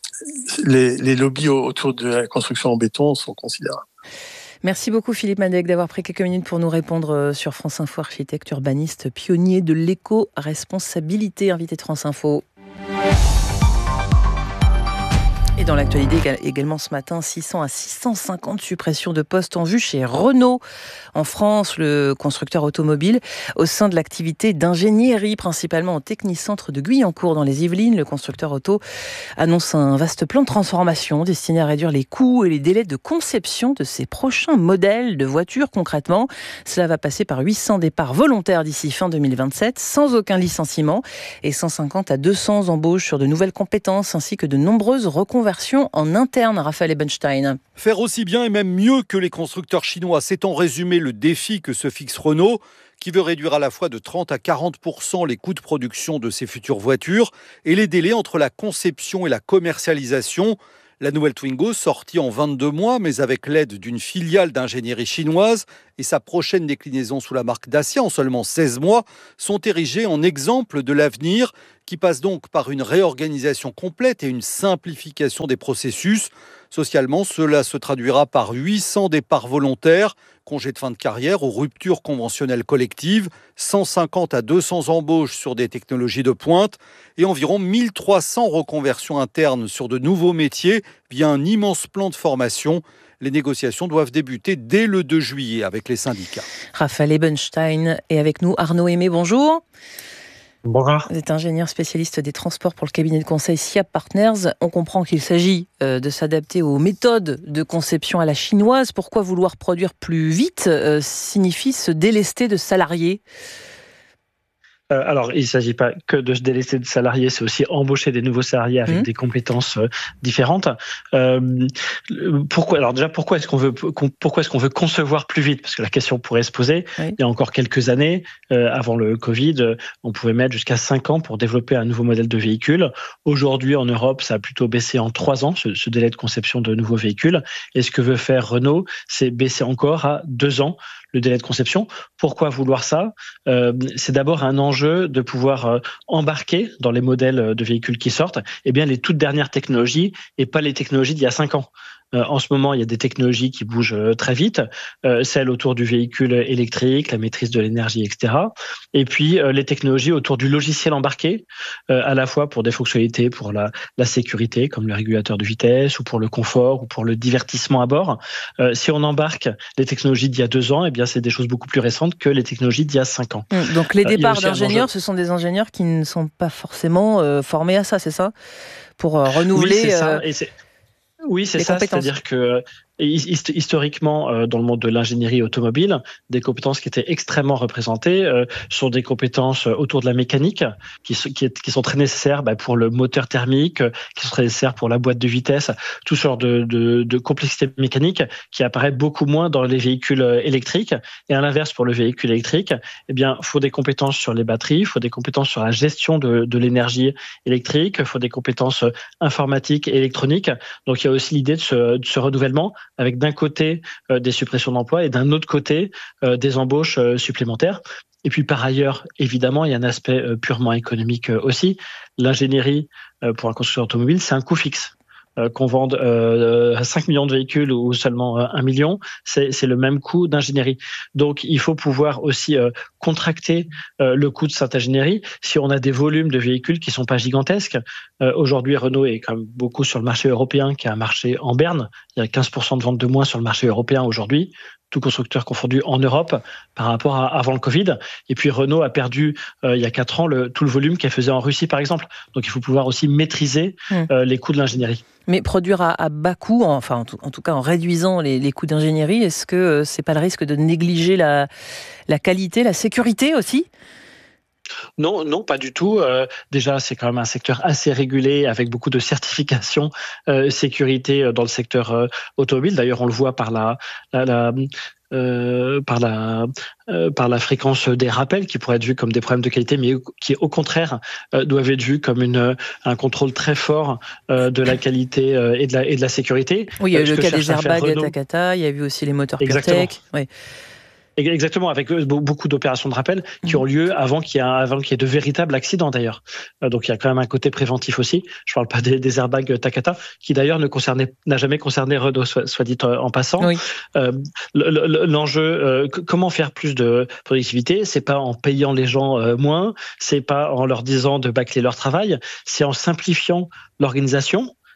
les, les lobbies autour de la construction en béton sont considérables. Merci beaucoup Philippe Madec d'avoir pris quelques minutes pour nous répondre sur France Info, architecte urbaniste, pionnier de l'éco-responsabilité, invité de France Info. Et dans l'actualité également ce matin, six cents à six cent cinquante suppressions de postes en vue chez Renault. En France, le constructeur automobile, au sein de l'activité d'ingénierie, principalement au Technicentre de Guyancourt dans les Yvelines, le constructeur auto annonce un vaste plan de transformation destiné à réduire les coûts et les délais de conception de ses prochains modèles de voitures. Concrètement, cela va passer par huit cents départs volontaires d'ici fin deux mille vingt-sept, sans aucun licenciement, et cent cinquante à deux cents embauches sur de nouvelles compétences, ainsi que de nombreuses reconversions en interne. Raphaël Ebenstein. Faire aussi bien et même mieux que les constructeurs chinois, c'est en résumé le défi que se fixe Renault, qui veut réduire à la fois de trente à quarante pour cent les coûts de production de ses futures voitures et les délais entre la conception et la commercialisation. La nouvelle Twingo, sortie en vingt-deux mois, mais avec l'aide d'une filiale d'ingénierie chinoise et sa prochaine déclinaison sous la marque Dacia en seulement seize mois, sont érigés en exemple de l'avenir, qui passe donc par une réorganisation complète et une simplification des processus. Socialement, cela se traduira par huit cents départs volontaires, congés de fin de carrière ou ruptures conventionnelles collectives, cent cinquante à deux cents embauches sur des technologies de pointe et environ mille trois cents reconversions internes sur de nouveaux métiers via un immense plan de formation. Les négociations doivent débuter dès le deux juillet avec les syndicats. Raphaël Ebenstein est avec nous. Arnaud Aimé, bonjour. Bonjour. Vous êtes ingénieur spécialiste des transports pour le cabinet de conseil S I A P Partners. On comprend qu'il s'agit de s'adapter aux méthodes de conception à la chinoise. Pourquoi vouloir produire plus vite euh, signifie se délester de salariés ? Euh, alors, il ne s'agit pas que de se délester de salariés, c'est aussi embaucher des nouveaux salariés avec mmh. des compétences euh, différentes. Euh, pourquoi Alors déjà, pourquoi est-ce qu'on veut pourquoi est-ce qu'on veut concevoir plus vite ? Parce que la question pourrait se poser. Oui. Il y a encore quelques années, euh, avant le Covid, euh, on pouvait mettre jusqu'à cinq ans pour développer un nouveau modèle de véhicule. Aujourd'hui, en Europe, ça a plutôt baissé en trois ans, ce, ce délai de conception de nouveaux véhicules. Et ce que veut faire Renault, c'est baisser encore à deux ans le délai de conception. Pourquoi vouloir ça ? euh, C'est d'abord un enjeu de pouvoir euh, embarquer dans les modèles de véhicules qui sortent eh bien, les toutes dernières technologies et pas les technologies d'il y a cinq ans. Euh, en ce moment, il y a des technologies qui bougent euh, très vite, euh, celles autour du véhicule électrique, la maîtrise de l'énergie, et cetera. Et puis, euh, les technologies autour du logiciel embarqué, euh, à la fois pour des fonctionnalités, pour la, la sécurité, comme le régulateur de vitesse, ou pour le confort, ou pour le divertissement à bord. Euh, si on embarque les technologies d'il y a deux ans, eh bien, c'est des choses beaucoup plus récentes que les technologies d'il y a cinq ans. Donc, les départs euh, d'ingénieurs, ce sont des ingénieurs qui ne sont pas forcément euh, formés à ça, c'est ça ? Pour euh, renouveler... Oui, c'est ça. Euh... Et c'est... Oui, c'est ça, c'est-à-dire que historiquement, dans le monde de l'ingénierie automobile, des compétences qui étaient extrêmement représentées euh, sont des compétences autour de la mécanique, qui, qui, qui sont très nécessaires bah, pour le moteur thermique, qui sont très nécessaires pour la boîte de vitesse, tout ce genre de, de, de complexité mécanique qui apparaît beaucoup moins dans les véhicules électriques. Et à l'inverse, pour le véhicule électrique, eh bien, faut des compétences sur les batteries, il faut des compétences sur la gestion de, de l'énergie électrique, il faut des compétences informatiques et électroniques. Donc, il y a aussi l'idée de ce, de ce renouvellement avec d'un côté euh, des suppressions d'emplois et d'un autre côté euh, des embauches euh, supplémentaires. Et puis par ailleurs, évidemment, il y a un aspect euh, purement économique euh, aussi. L'ingénierie euh, pour un constructeur automobile, c'est un coût fixe. Euh, qu'on vende euh, à cinq millions de véhicules ou seulement euh, un million, c'est, c'est le même coût d'ingénierie. Donc, il faut pouvoir aussi euh, contracter euh, le coût de cette ingénierie si on a des volumes de véhicules qui sont pas gigantesques. Euh, aujourd'hui, Renault est quand même beaucoup sur le marché européen, qui est un marché en berne. Il y a quinze pour cent de ventes de moins sur le marché européen aujourd'hui, tout constructeur confondu en Europe par rapport à avant le Covid. Et puis Renault a perdu euh, il y a quatre ans le, tout le volume qu'elle faisait en Russie, par exemple. Donc, il faut pouvoir aussi maîtriser euh, les coûts de l'ingénierie. Mais produire à, à bas coût, enfin en tout, en tout cas en réduisant les, les coûts d'ingénierie, est-ce que euh, c'est pas le risque de négliger la, la qualité, la sécurité aussi ? Non, non, pas du tout. Euh, déjà, c'est quand même un secteur assez régulé avec beaucoup de certifications euh, sécurité dans le secteur euh, automobile. D'ailleurs, on le voit par la, la, la Euh, par la euh, par la fréquence des rappels qui pourraient être vus comme des problèmes de qualité, mais qui au contraire euh, doivent être vus comme une un contrôle très fort euh, de la qualité euh, et de la et de la sécurité. Oui, il y a eu le cas des airbags à Takata, il y a eu aussi les moteurs PureTech. Oui. Exactement, avec beaucoup d'opérations de rappel qui ont lieu avant qu'il y ait, avant qu'il y ait de véritables accidents d'ailleurs. Donc il y a quand même un côté préventif aussi. Je parle pas des, des airbags Takata, qui d'ailleurs ne concernait, n'a jamais concerné Renault, soit, soit dit en passant. Oui. Euh, l'enjeu, euh, comment faire plus de productivité, c'est pas en payant les gens euh, moins, c'est pas en leur disant de bâcler leur travail, c'est en simplifiant l'organisation.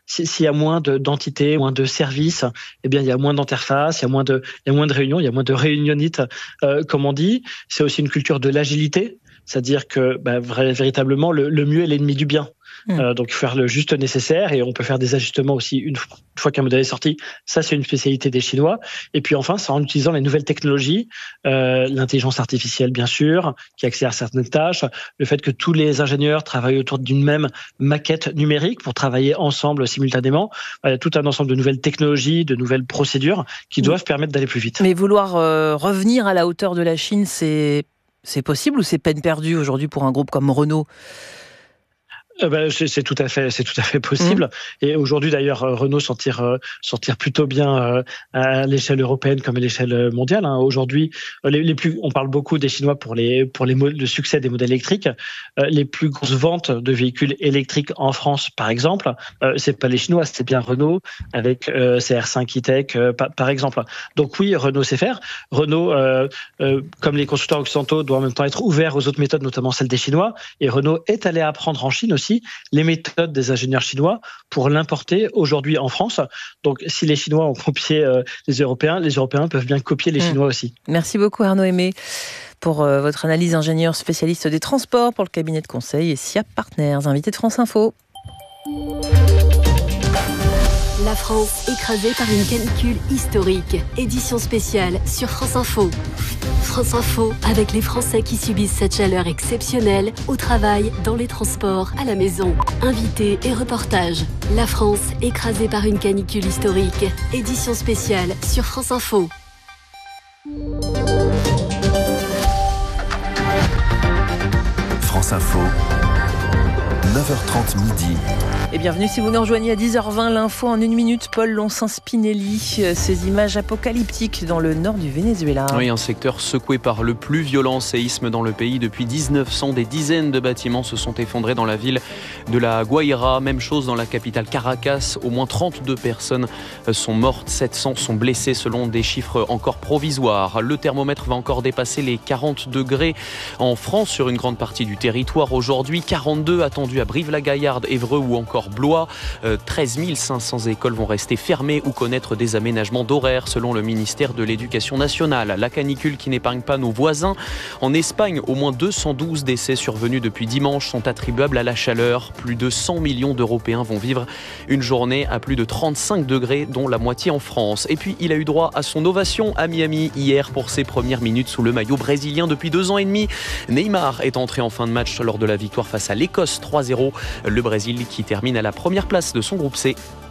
s'il y a moins de, d'entités, moins de services, eh bien, il y a moins d'interfaces, il y a moins de, il y a moins de réunions, il y a moins de réunionites, euh, comme on dit. C'est aussi une culture de l'agilité, c'est-à-dire que bah, véritablement, le, le mieux est l'ennemi du bien. Mmh. Euh, donc, faire le juste nécessaire, et on peut faire des ajustements aussi une fois, une fois qu'un modèle est sorti. Ça, c'est une spécialité des Chinois. Et puis enfin, c'est en utilisant les nouvelles technologies, euh, l'intelligence artificielle, bien sûr, qui accélère certaines tâches, le fait que tous les ingénieurs travaillent autour d'une même maquette numérique pour travailler ensemble simultanément. Il y a tout un ensemble de nouvelles technologies, de nouvelles procédures qui doivent mmh. permettre d'aller plus vite. Mais vouloir euh, revenir à la hauteur de la Chine, c'est, c'est possible ou c'est peine perdue aujourd'hui pour un groupe comme Renault ? Euh ben, c'est, c'est tout à fait, c'est tout à fait possible. Mmh. Et aujourd'hui, d'ailleurs, Renault s'en tire, euh, s'en tire plutôt bien euh, à l'échelle européenne comme à l'échelle mondiale. Hein. Aujourd'hui, les, les plus, on parle beaucoup des Chinois pour les, pour les le succès des modèles électriques. Euh, les plus grosses ventes de véhicules électriques en France, par exemple, euh, c'est pas les Chinois, c'est bien Renault avec euh, C R cinq e-Tech, euh, par, par exemple. Donc oui, Renault sait faire. Renault, euh, euh, comme les constructeurs occidentaux, doit en même temps être ouvert aux autres méthodes, notamment celles des Chinois. Et Renault est allé apprendre en Chine aussi les méthodes des ingénieurs chinois pour l'importer aujourd'hui en France. Donc, si les Chinois ont copié euh, les Européens, les Européens peuvent bien copier les mmh. Chinois aussi. Merci beaucoup Arnaud Aimé pour euh, votre analyse, ingénieur spécialiste des transports pour le cabinet de conseil et S I A P Partners, invité de France Info. La France écrasée par une canicule historique. Édition spéciale sur France Info. France Info avec les Français qui subissent cette chaleur exceptionnelle au travail, dans les transports, à la maison. Invités et reportages. La France écrasée par une canicule historique. Édition spéciale sur France Info. France Info, neuf heures trente midi. Et bienvenue si vous nous rejoignez à dix heures vingt, l'info en une minute. Paul Loncin-Spinelli, ces images apocalyptiques dans le nord du Venezuela. Oui, un secteur secoué par le plus violent séisme dans le pays depuis dix-neuf cents. Des dizaines de bâtiments se sont effondrés dans la ville de la Guaira. Même chose dans la capitale Caracas. Au moins trente-deux personnes sont mortes, sept cents sont blessées selon des chiffres encore provisoires. Le thermomètre va encore dépasser les quarante degrés en France sur une grande partie du territoire. Aujourd'hui, quarante-deux attendus à Brive-la-Gaillarde, Évreux ou encore Blois. Euh, treize mille cinq cents écoles vont rester fermées ou connaître des aménagements d'horaires selon le ministère de l'Éducation nationale. La canicule qui n'épargne pas nos voisins. En Espagne, au moins deux cent douze décès survenus depuis dimanche sont attribuables à la chaleur. Plus de cent millions d'Européens vont vivre une journée à plus de trente-cinq degrés, dont la moitié en France. Et puis, il a eu droit à son ovation à Miami hier pour ses premières minutes sous le maillot brésilien depuis deux ans et demi. Neymar est entré en fin de match lors de la victoire face à l'Écosse trois zéro. Le Brésil qui termine à la première place de son groupe C.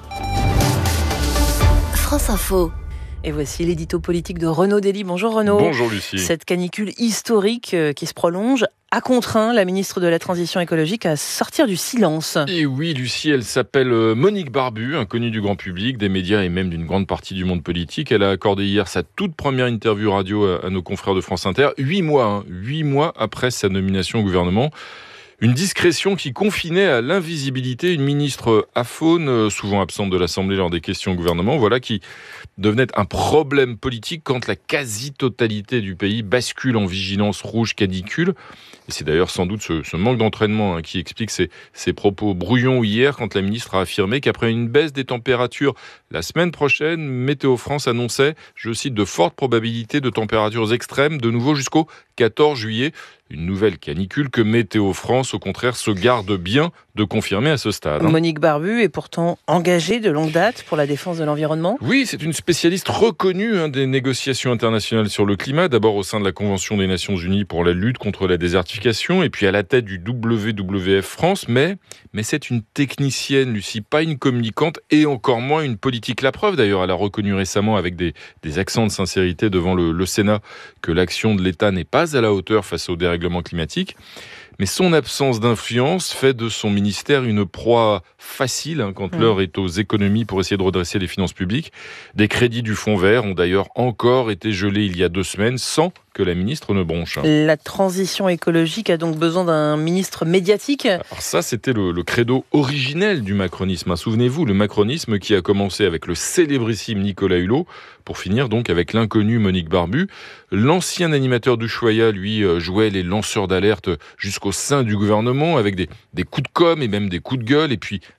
France Info. Et voici l'édito politique de Renaud Dely. Bonjour Renaud. Bonjour Lucie. Cette canicule historique qui se prolonge a contraint la ministre de la Transition écologique à sortir du silence. Et oui Lucie, elle s'appelle Monique Barbu, inconnue du grand public, des médias et même d'une grande partie du monde politique. Elle a accordé hier sa toute première interview radio à nos confrères de France Inter, huit mois, hein, huit mois après sa nomination au gouvernement. Une discrétion qui confinait à l'invisibilité une ministre aphone, souvent absente de l'Assemblée lors des questions au gouvernement, voilà qui devenait un problème politique quand la quasi-totalité du pays bascule en vigilance rouge canicule. Et c'est d'ailleurs sans doute ce, ce manque d'entraînement hein, qui explique ces, ces propos brouillons hier quand la ministre a affirmé qu'après une baisse des températures la semaine prochaine, Météo France annonçait, je cite, de fortes probabilités de températures extrêmes de nouveau jusqu'au quatorze juillet. Une nouvelle canicule que Météo France, au contraire, se garde bien de confirmer à ce stade. Hein. Monique Barbu est pourtant engagée de longue date pour la défense de l'environnement. Oui, c'est une spécialiste reconnue hein, des négociations internationales sur le climat, d'abord au sein de la Convention des Nations Unies pour la lutte contre la désertification, et puis à la tête du W W F France, mais, mais c'est une technicienne, Lucie, pas une communicante, et encore moins une politique. La preuve, d'ailleurs, elle a reconnu récemment, avec des, des accents de sincérité devant le, le Sénat, que l'action de l'État n'est pas à la hauteur face au dérèglement climatique. Mais son absence d'influence fait de son ministère une proie facile hein, quand mmh. l'heure est aux économies pour essayer de redresser les finances publiques. Des crédits du Fonds vert ont d'ailleurs encore été gelés il y a deux semaines sans que la ministre ne bronche. La transition écologique a donc besoin d'un ministre médiatique. Alors ça, c'était le, le credo originel du macronisme. Hein. Souvenez-vous, le macronisme qui a commencé avec le célébrissime Nicolas Hulot pour finir donc avec l'inconnu Monique Barbu. L'ancien animateur du Choya, lui, jouait les lanceurs d'alerte jusqu'au sein du gouvernement avec des, des coups de com' et même des coups de gueule. Et puis,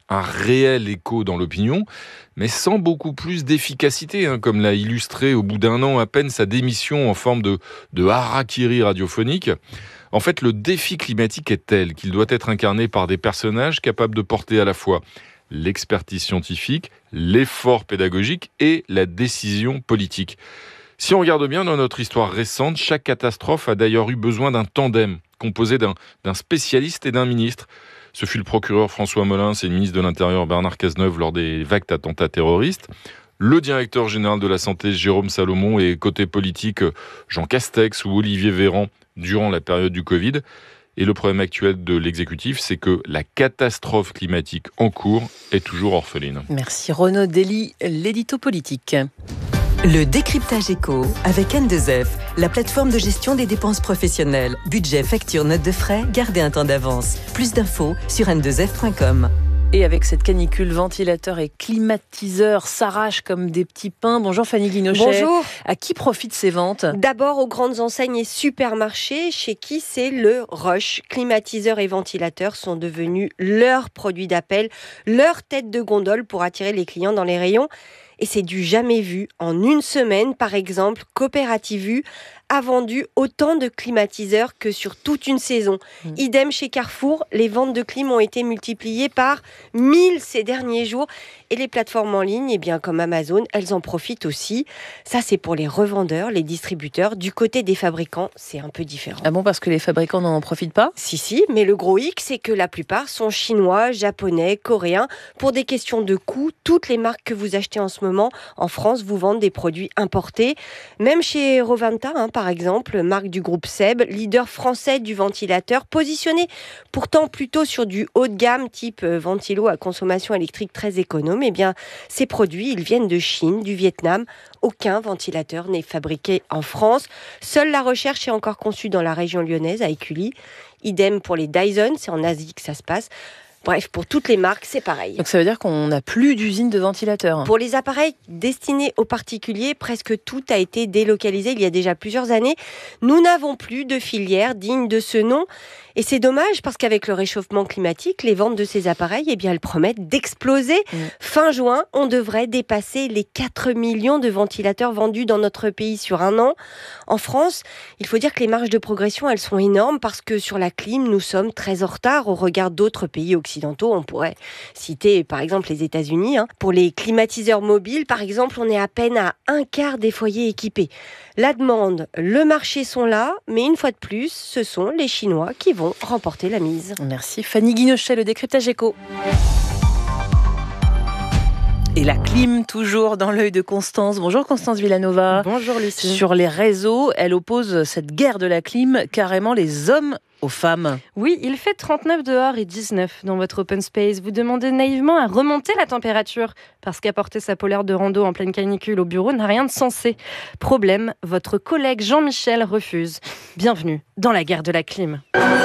un réel écho dans l'opinion, mais sans beaucoup plus d'efficacité, hein, comme l'a illustré au bout d'un an à peine sa démission en forme de, de harakiri radiophonique. En fait, le défi climatique est tel qu'il doit être incarné par des personnages capables de porter à la fois l'expertise scientifique, l'effort pédagogique et la décision politique. Si on regarde bien dans notre histoire récente, chaque catastrophe a d'ailleurs eu besoin d'un tandem composé d'un, d'un spécialiste et d'un ministre. Ce fut le procureur François Molins et le ministre de l'Intérieur Bernard Cazeneuve lors des vagues attentats terroristes. Le directeur général de la Santé Jérôme Salomon et côté politique Jean Castex ou Olivier Véran durant la période du Covid. Et le problème actuel de l'exécutif, c'est que la catastrophe climatique en cours est toujours orpheline. Merci Renaud Dely, l'édito politique. Le décryptage éco avec N deux F, la plateforme de gestion des dépenses professionnelles. Budget, facture, note de frais, gardez un temps d'avance. Plus d'infos sur n deux f point com. Et avec cette canicule, ventilateurs et climatiseurs s'arrachent comme des petits pains. Bonjour Fanny Guinochet. Bonjour. À qui profitent ces ventes ? D'abord aux grandes enseignes et supermarchés, chez qui c'est le rush. Climatiseurs et ventilateurs sont devenus leur produit d'appel, leur tête de gondole pour attirer les clients dans les rayons. Et c'est du jamais vu. En une semaine, par exemple, Coopérative U a vendu autant de climatiseurs que sur toute une saison. Mmh. Idem chez Carrefour, les ventes de clim ont été multipliées par mille ces derniers jours. Et les plateformes en ligne, eh bien, comme Amazon, elles en profitent aussi. Ça, c'est pour les revendeurs, les distributeurs. Du côté des fabricants, c'est un peu différent. Ah bon, parce que les fabricants n'en profitent pas ? Si, si, mais le gros hic, c'est que la plupart sont chinois, japonais, coréens. Pour des questions de coût, toutes les marques que vous achetez en ce moment, en France, vous vendent des produits importés. Même chez Roventa, hein, par exemple, marque du groupe Seb, leader français du ventilateur, positionné pourtant plutôt sur du haut de gamme, type ventilo à consommation électrique très économe. Eh bien, ces produits, ils viennent de Chine, du Vietnam. Aucun ventilateur n'est fabriqué en France. Seule la recherche est encore conçue dans la région lyonnaise, à Écully. Idem pour les Dyson, c'est en Asie que ça se passe. Bref, pour toutes les marques, c'est pareil. Donc ça veut dire qu'on n'a plus d'usine de ventilateurs. Pour les appareils destinés aux particuliers, presque tout a été délocalisé il y a déjà plusieurs années. Nous n'avons plus de filière digne de ce nom. Et c'est dommage parce qu'avec le réchauffement climatique, les ventes de ces appareils, eh bien, elles promettent d'exploser. Mmh. Fin juin, on devrait dépasser les quatre millions de ventilateurs vendus dans notre pays sur un an. En France, il faut dire que les marges de progression, elles sont énormes parce que sur la clim, nous sommes très en retard au regard d'autres pays occidentaux. On pourrait citer par exemple les États-Unis. Hein. Pour les climatiseurs mobiles, par exemple, on est à peine à un quart des foyers équipés. La demande, le marché sont là, mais une fois de plus, ce sont les Chinois qui vont remporter la mise. Merci Fanny Guinochet, le décryptage éco. Et la clim, toujours dans l'œil de Constance. Bonjour Constance Villanova. Bonjour Lucie. Sur les réseaux, elle oppose cette guerre de la clim, carrément les hommes aux femmes. Oui, il fait trente-neuf dehors et dix-neuf dans votre open space. Vous demandez naïvement à remonter la température parce qu'apporter sa polaire de rando en pleine canicule au bureau n'a rien de sensé. Problème, votre collègue Jean-Michel refuse. Bienvenue dans la guerre de la clim.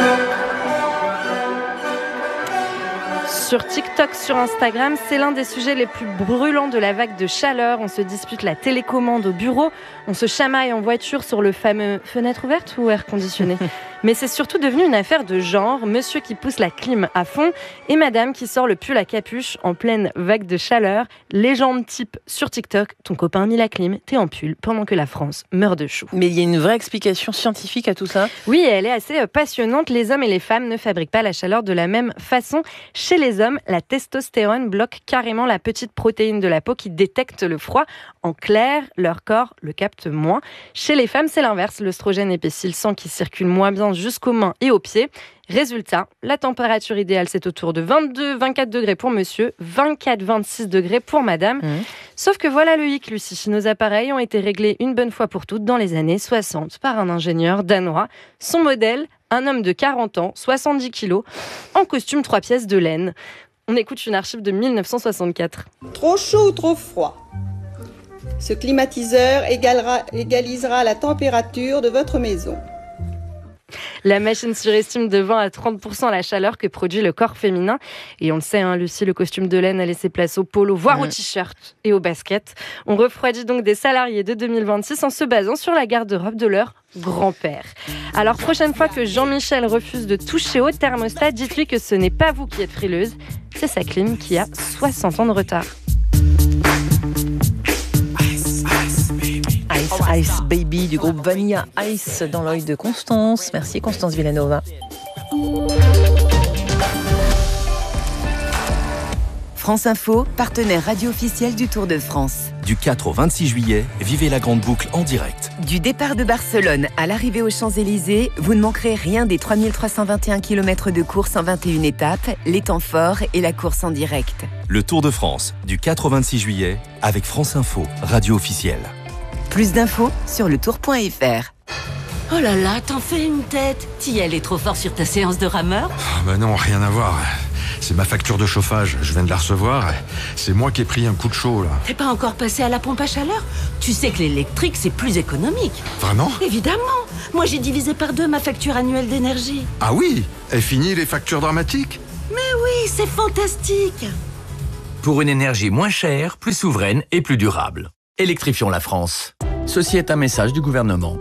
Sur TikTok, sur Instagram, c'est l'un des sujets les plus brûlants de la vague de chaleur. On se dispute la télécommande au bureau, on se chamaille en voiture sur le fameux fenêtre ouverte ou air conditionné. Mais c'est surtout devenu une affaire de genre, monsieur qui pousse la clim à fond et madame qui sort le pull à capuche en pleine vague de chaleur. Légende type sur TikTok, ton copain a mis la clim, t'es en pull pendant que la France meurt de chaud. Mais il y a une vraie explication scientifique à tout ça ? Oui, elle est assez passionnante. Les hommes et les femmes ne fabriquent pas la chaleur de la même façon. Chez les hommes, la testostérone bloque carrément la petite protéine de la peau qui détecte le froid. En clair, leur corps le capte moins. Chez les femmes, c'est l'inverse. L'œstrogène épaissit le sang qui circule moins bien jusqu'aux mains et aux pieds. Résultat, la température idéale, c'est autour de vingt-deux à vingt-quatre degrés pour monsieur, vingt-quatre à vingt-six degrés pour madame. Mmh. Sauf que voilà le hic, Lucie. Nos appareils ont été réglés une bonne fois pour toutes dans les années soixante par un ingénieur danois. Son modèle, un homme de quarante ans, soixante-dix kilos, en costume trois pièces de laine. On écoute une archive de mille neuf cent soixante-quatre. Trop chaud ou trop froid ? Ce climatiseur égalera, égalisera la température de votre maison. La machine surestime de vingt à trente pour cent la chaleur que produit le corps féminin. Et on le sait, hein, Lucie, le costume de laine a laissé place au polo, voire mmh. au t-shirt et au basket. On refroidit donc des salariés de deux mille vingt-six en se basant sur la garde-robe de leur grand-père. Alors, prochaine fois que Jean-Michel refuse de toucher au thermostat, dites-lui que ce n'est pas vous qui êtes frileuse, c'est sa clim qui a soixante ans de retard. Ice, Ice Baby du groupe Vanilla Ice dans l'œil de Constance. Merci Constance Villanova. France Info, partenaire radio officiel du Tour de France. Du quatre au vingt-six juillet, vivez la grande boucle en direct. Du départ de Barcelone à l'arrivée aux Champs-Élysées, vous ne manquerez rien des trois mille trois cent vingt et un kilomètres de course en vingt et une étapes, les temps forts et la course en direct. Le Tour de France, du quatre au vingt-six juillet, avec France Info, radio officielle. Plus d'infos sur le tour point f r. Oh là là, t'en fais une tête. T'y allais trop fort sur ta séance de rameur ? Oh bah non, rien à voir. C'est ma facture de chauffage, je viens de la recevoir. C'est moi qui ai pris un coup de chaud, là. T'es pas encore passé à la pompe à chaleur ? Tu sais que l'électrique, c'est plus économique. Vraiment ? Évidemment. Moi, j'ai divisé par deux ma facture annuelle d'énergie. Ah oui ? Et fini les factures dramatiques ? Mais oui, c'est fantastique. Pour une énergie moins chère, plus souveraine et plus durable. Électrifions la France. Ceci est un message du gouvernement.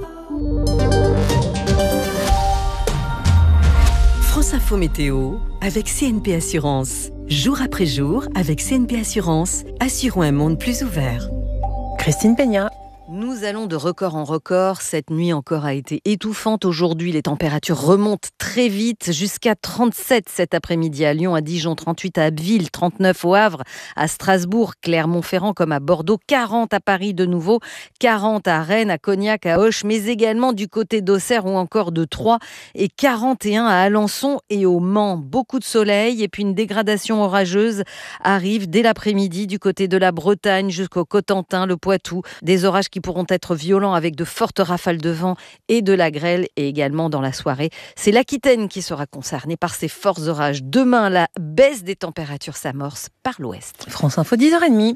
France Info Météo avec C N P Assurance. Jour après jour, avec C N P Assurance, assurons un monde plus ouvert. Christine Peña. Nous allons de record en record. Cette nuit encore a été étouffante. Aujourd'hui, les températures remontent très vite jusqu'à trente-sept cet après-midi à Lyon, à Dijon, trente-huit à Abbeville, trente-neuf au Havre, à Strasbourg, Clermont-Ferrand comme à Bordeaux, quarante à Paris de nouveau, quarante à Rennes, à Cognac, à Auch, mais également du côté d'Auxerre ou encore de Troyes et quarante et un à Alençon et au Mans. Beaucoup de soleil et puis une dégradation orageuse arrive dès l'après-midi du côté de la Bretagne jusqu'au Cotentin, le Poitou. Des orages qui pourront être violents avec de fortes rafales de vent et de la grêle et également dans la soirée. C'est l'Aquitaine qui sera concernée par ces forts orages. Demain, la baisse des températures s'amorce par l'ouest. France Info, dix heures trente.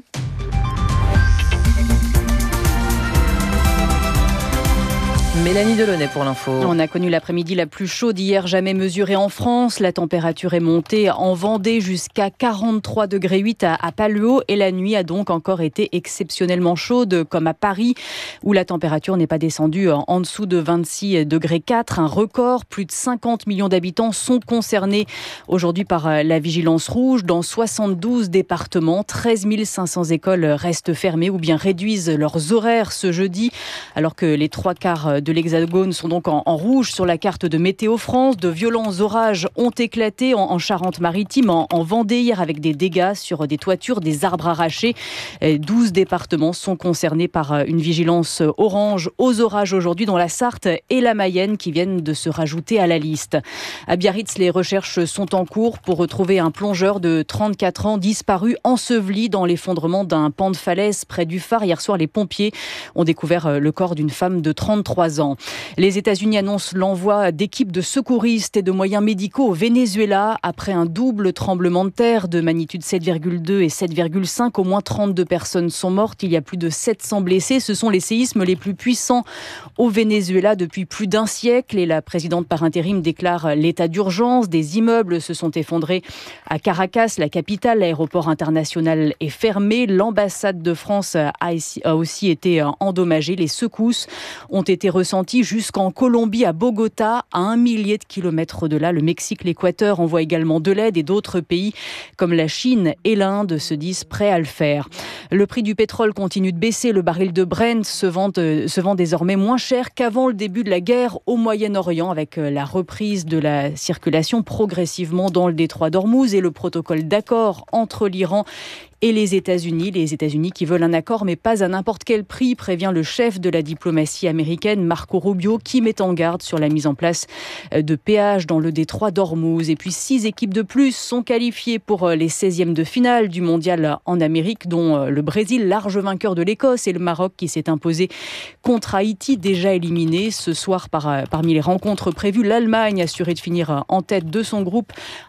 Mélanie Delaunay pour l'info. On a connu l'après-midi la plus chaude hier jamais mesurée en France. La température est montée en Vendée jusqu'à quarante-trois degrés huit à, à Paluau et la nuit a donc encore été exceptionnellement chaude comme à Paris où la température n'est pas descendue en, en dessous de vingt-six degrés quatre. Un record, plus de cinquante millions d'habitants sont concernés aujourd'hui par la vigilance rouge dans soixante-douze départements. treize mille cinq cents écoles restent fermées ou bien réduisent leurs horaires ce jeudi alors que les trois quarts de l'Hexagone sont donc en, en rouge sur la carte de Météo France. De violents orages ont éclaté en, en Charente-Maritime, en, en Vendée hier avec des dégâts sur des toitures, des arbres arrachés. douze départements sont concernés par une vigilance orange aux orages aujourd'hui, dont la Sarthe et la Mayenne qui viennent de se rajouter à la liste. À Biarritz, les recherches sont en cours pour retrouver un plongeur de trente-quatre ans disparu, enseveli dans l'effondrement d'un pan de falaise près du phare. Hier soir, les pompiers ont découvert le corps d'une femme de trente-trois ans. Les États-Unis annoncent l'envoi d'équipes de secouristes et de moyens médicaux au Venezuela après un double tremblement de terre de magnitude sept virgule deux et sept virgule cinq. Au moins trente-deux personnes sont mortes. Il y a plus de sept cents blessés. Ce sont les séismes les plus puissants au Venezuela depuis plus d'un siècle. Et la présidente par intérim déclare l'état d'urgence. Des immeubles se sont effondrés à Caracas, la capitale. L'aéroport international est fermé. L'ambassade de France a aussi été endommagée. Les secousses ont été ressenties jusqu'en Colombie, à Bogota, à un millier de kilomètres de là. Le Mexique, l'Équateur envoient également de l'aide et d'autres pays comme la Chine et l'Inde se disent prêts à le faire. Le prix du pétrole continue de baisser. Le baril de Brent se vend, euh, se vend désormais moins cher qu'avant le début de la guerre au Moyen-Orient avec la reprise de la circulation progressivement dans le détroit d'Ormuz et le protocole d'accord entre l'Iran et les États-Unis. Les États-Unis qui veulent un accord, mais pas à n'importe quel prix, prévient le chef de la diplomatie américaine, Marco Rubio, qui met en garde sur la mise en place de péages dans le détroit d'Ormuz. Et puis six équipes de plus sont qualifiées pour les seizièmes de finale du mondial en Amérique, dont le Brésil, large vainqueur de l'Écosse, et le Maroc qui s'est imposé contre Haïti, déjà éliminé. Ce soir, par, parmi les rencontres prévues, l'Allemagne assurée de finir en tête de son groupe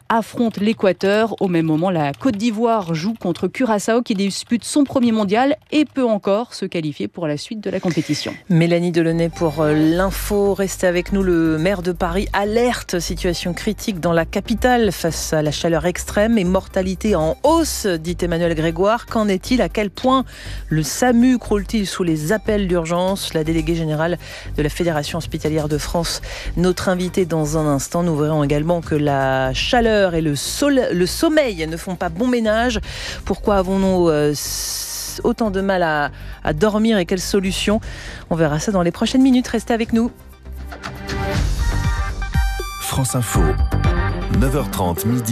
affrontent l'Équateur. Au même moment, la Côte d'Ivoire joue contre Curaçao qui dispute son premier mondial et peut encore se qualifier pour la suite de la compétition. Mélanie Delaunay pour l'info. Restez avec nous. Le maire de Paris alerte, situation critique dans la capitale face à la chaleur extrême et mortalité en hausse, dit Emmanuel Grégoire. Qu'en est-il? À quel point le SAMU croule-t-il sous les appels d'urgence? La déléguée générale de la Fédération hospitalière de France, notre invitée dans un instant. Nous verrons également que la chaleur et le, sol- le sommeil ne font pas bon ménage. Pourquoi avons-nous euh, autant de mal à, à dormir et quelles solutions? On verra ça dans les prochaines minutes. Restez avec nous. France Info, neuf heures trente midi.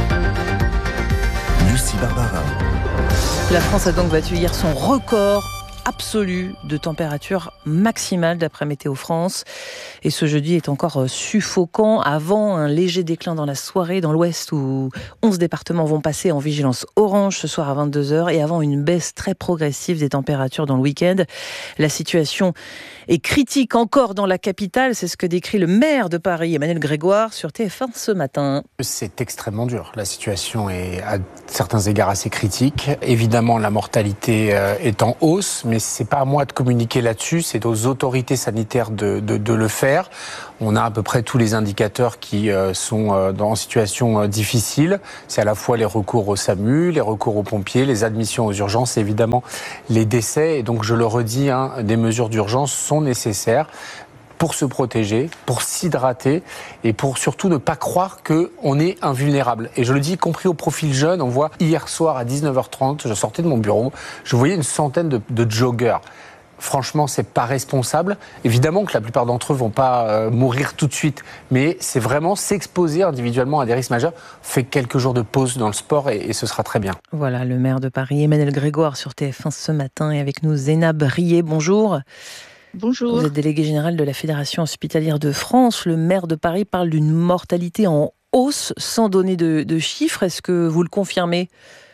Lucie Barbara. La France a donc battu hier son record absolu de température maximale d'après Météo France. Et ce jeudi est encore suffocant avant un léger déclin dans la soirée dans l'ouest où onze départements vont passer en vigilance orange ce soir à vingt-deux heures et avant une baisse très progressive des températures dans le week-end. La situation est critique encore dans la capitale, c'est ce que décrit le maire de Paris, Emmanuel Grégoire, sur T F un ce matin. C'est extrêmement dur. La situation est à certains égards assez critique. Évidemment, la mortalité est en hausse, mais c'est pas à moi de communiquer là-dessus, c'est aux autorités sanitaires de, de, de le faire. On a à peu près tous les indicateurs qui euh, sont euh, dans, en situation euh, difficile. C'est à la fois les recours au SAMU, les recours aux pompiers, les admissions aux urgences, et évidemment les décès. Et donc je le redis, hein, des mesures d'urgence sont nécessaires pour se protéger, pour s'hydrater et pour surtout ne pas croire qu'on est invulnérable. Et je le dis, y compris au profil jeune, on voit hier soir à dix-neuf heures trente, je sortais de mon bureau, je voyais une centaine de, de joggers. Franchement, c'est pas responsable. Évidemment que la plupart d'entre eux vont pas euh, mourir tout de suite, mais c'est vraiment s'exposer individuellement à des risques majeurs. Fait quelques jours de pause dans le sport et, et ce sera très bien. Voilà, le maire de Paris, Emmanuel Grégoire sur T F un ce matin et avec nous Zénab Brié. Bonjour. Bonjour. Vous êtes déléguée générale de la Fédération hospitalière de France. Le maire de Paris parle d'une mortalité en hausse sans donner de, de chiffres. Est-ce que vous le confirmez ?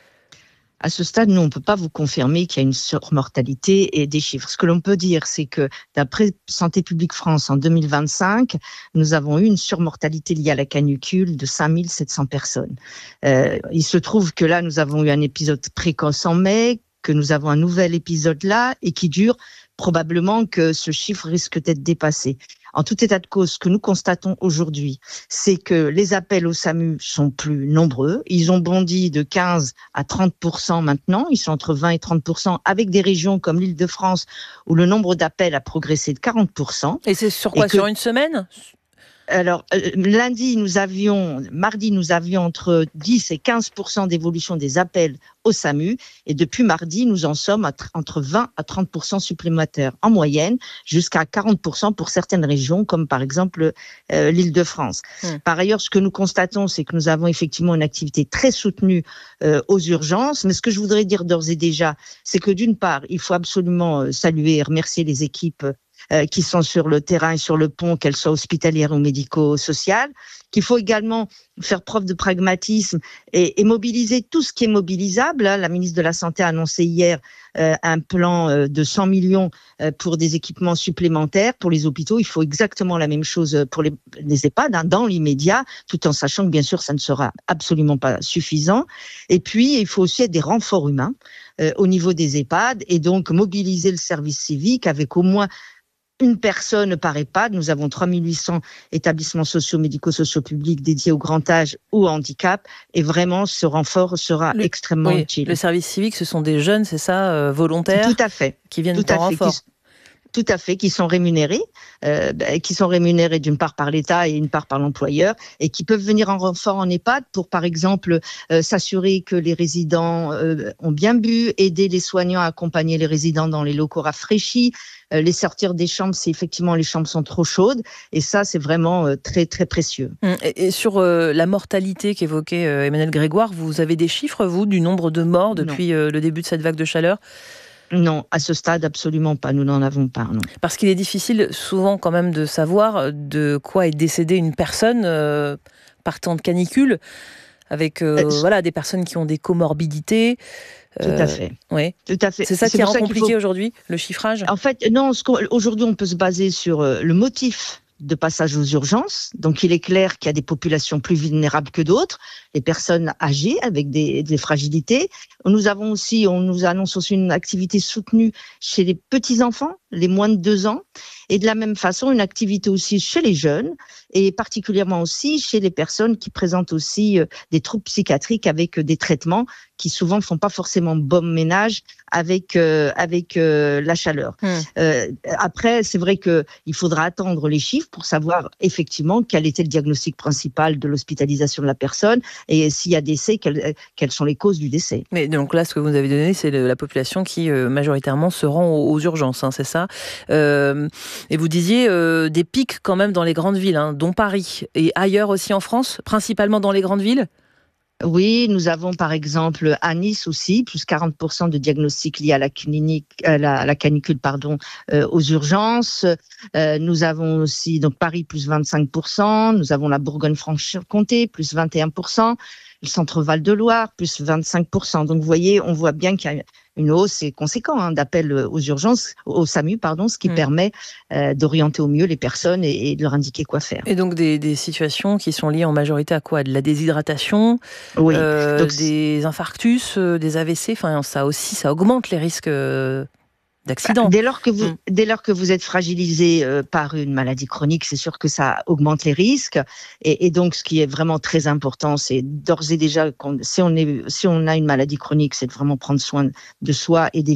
À ce stade, nous, on ne peut pas vous confirmer qu'il y a une surmortalité et des chiffres. Ce que l'on peut dire, c'est que d'après Santé publique France, en deux mille vingt-cinq, nous avons eu une surmortalité liée à la canicule de cinq mille sept cents personnes. Euh, il se trouve que là, nous avons eu un épisode précoce en mai, que nous avons un nouvel épisode là et qui dure probablement que ce chiffre risque d'être dépassé. En tout état de cause, ce que nous constatons aujourd'hui, c'est que les appels au SAMU sont plus nombreux. Ils ont bondi de quinze à trente pour cent maintenant. Ils sont entre vingt et trente pour cent avec des régions comme l'Île-de-France où le nombre d'appels a progressé de quarante pour cent. Et c'est sur quoi ? Que... Sur une semaine ? Alors, euh, lundi, nous avions, mardi, nous avions entre dix et quinze pour cent d'évolution des appels au SAMU. Et depuis mardi, nous en sommes à tr- entre vingt à trente pour cent supplémentaires en moyenne, jusqu'à quarante pour cent pour certaines régions, comme par exemple euh, l'Île-de-France. Mmh. Par ailleurs, ce que nous constatons, c'est que nous avons effectivement une activité très soutenue euh, aux urgences. Mais ce que je voudrais dire d'ores et déjà, c'est que d'une part, il faut absolument euh, saluer et remercier les équipes Euh, qui sont sur le terrain et sur le pont, qu'elles soient hospitalières ou médico-sociales, qu'il faut également faire preuve de pragmatisme et, et mobiliser tout ce qui est mobilisable. La ministre de la Santé a annoncé hier euh, un plan euh, de cent millions euh, pour des équipements supplémentaires pour les hôpitaux. Il faut exactement la même chose pour les, les EHPAD, hein, dans l'immédiat, tout en sachant que bien sûr ça ne sera absolument pas suffisant. Et puis il faut aussi être des renforts humains euh, au niveau des EHPAD et donc mobiliser le service civique avec au moins une personne par EHPAD. Nous avons trois mille huit cents établissements sociaux, médico-sociaux publics dédiés au grand âge ou au handicap. Et vraiment, ce renfort sera le, extrêmement oui, utile. Le service civique, ce sont des jeunes, c'est ça, euh, volontaires ? Tout à fait. Qui viennent Tout en renfort. Qui, tout à fait, qui sont rémunérés, euh, qui sont rémunérés d'une part par l'État et une part par l'employeur, et qui peuvent venir en renfort en EHPAD pour, par exemple, euh, s'assurer que les résidents euh, ont bien bu, aider les soignants à accompagner les résidents dans les locaux rafraîchis, euh, les sortir des chambres si effectivement les chambres sont trop chaudes, et ça c'est vraiment euh, très très précieux. Et, et sur euh, la mortalité qu'évoquait euh, Emmanuel Grégoire, vous avez des chiffres, vous, du nombre de morts depuis euh, le début de cette vague de chaleur ? Non, à ce stade, absolument pas. Nous n'en avons pas, non. Parce qu'il est difficile souvent quand même de savoir de quoi est décédée une personne euh, par temps de canicule, avec euh, euh, voilà, des personnes qui ont des comorbidités. Tout à fait. Euh, oui. Tout à fait. C'est ça C'est qui rend ça compliqué faut... aujourd'hui, le chiffrage ? En fait, non, ce aujourd'hui, on peut se baser sur euh, le motif de passage aux urgences. Donc, il est clair qu'il y a des populations plus vulnérables que d'autres, les personnes âgées avec des, des fragilités. Nous avons aussi, on nous annonce aussi une activité soutenue chez les petits-enfants, les moins de deux ans. Et de la même façon, une activité aussi chez les jeunes et particulièrement aussi chez les personnes qui présentent aussi des troubles psychiatriques avec des traitements qui souvent ne font pas forcément bon ménage avec euh, avec euh, la chaleur. Mmh. Euh, après, c'est vrai que il faudra attendre les chiffres pour savoir effectivement quel était le diagnostic principal de l'hospitalisation de la personne et s'il y a décès, quelles, quelles sont les causes du décès. Mais donc là, ce que vous nous avez donné, c'est le, la population qui euh, majoritairement se rend aux, aux urgences, hein, c'est ça. Euh, et vous disiez euh, des pics quand même dans les grandes villes, hein, dont Paris et ailleurs aussi en France, principalement dans les grandes villes. Oui, nous avons par exemple à Nice aussi, plus quarante pour cent de diagnostics liés à la, clinique, à la, à la canicule pardon, euh, aux urgences. Euh, nous avons aussi donc Paris, plus vingt-cinq pour cent. Nous avons la Bourgogne-Franche-Comté, plus vingt et un pour cent. Le centre Val-de-Loire, plus vingt-cinq pour cent. Donc vous voyez, on voit bien qu'il y a une hausse conséquente hein, d'appels aux urgences, au SAMU, pardon, ce qui mmh. permet euh, d'orienter au mieux les personnes et, et de leur indiquer quoi faire. Et donc des, des situations qui sont liées en majorité à quoi ? De la déshydratation, oui. euh, donc, des infarctus, euh, des A V C, enfin ça aussi, ça augmente les risques euh, d'accident. Dès lors que vous, mmh. dès lors que vous êtes fragilisé euh, par une maladie chronique, c'est sûr que ça augmente les risques. Et, et donc, ce qui est vraiment très important, c'est d'ores et déjà, si on est, si on a une maladie chronique, c'est de vraiment prendre soin de soi et d'éviter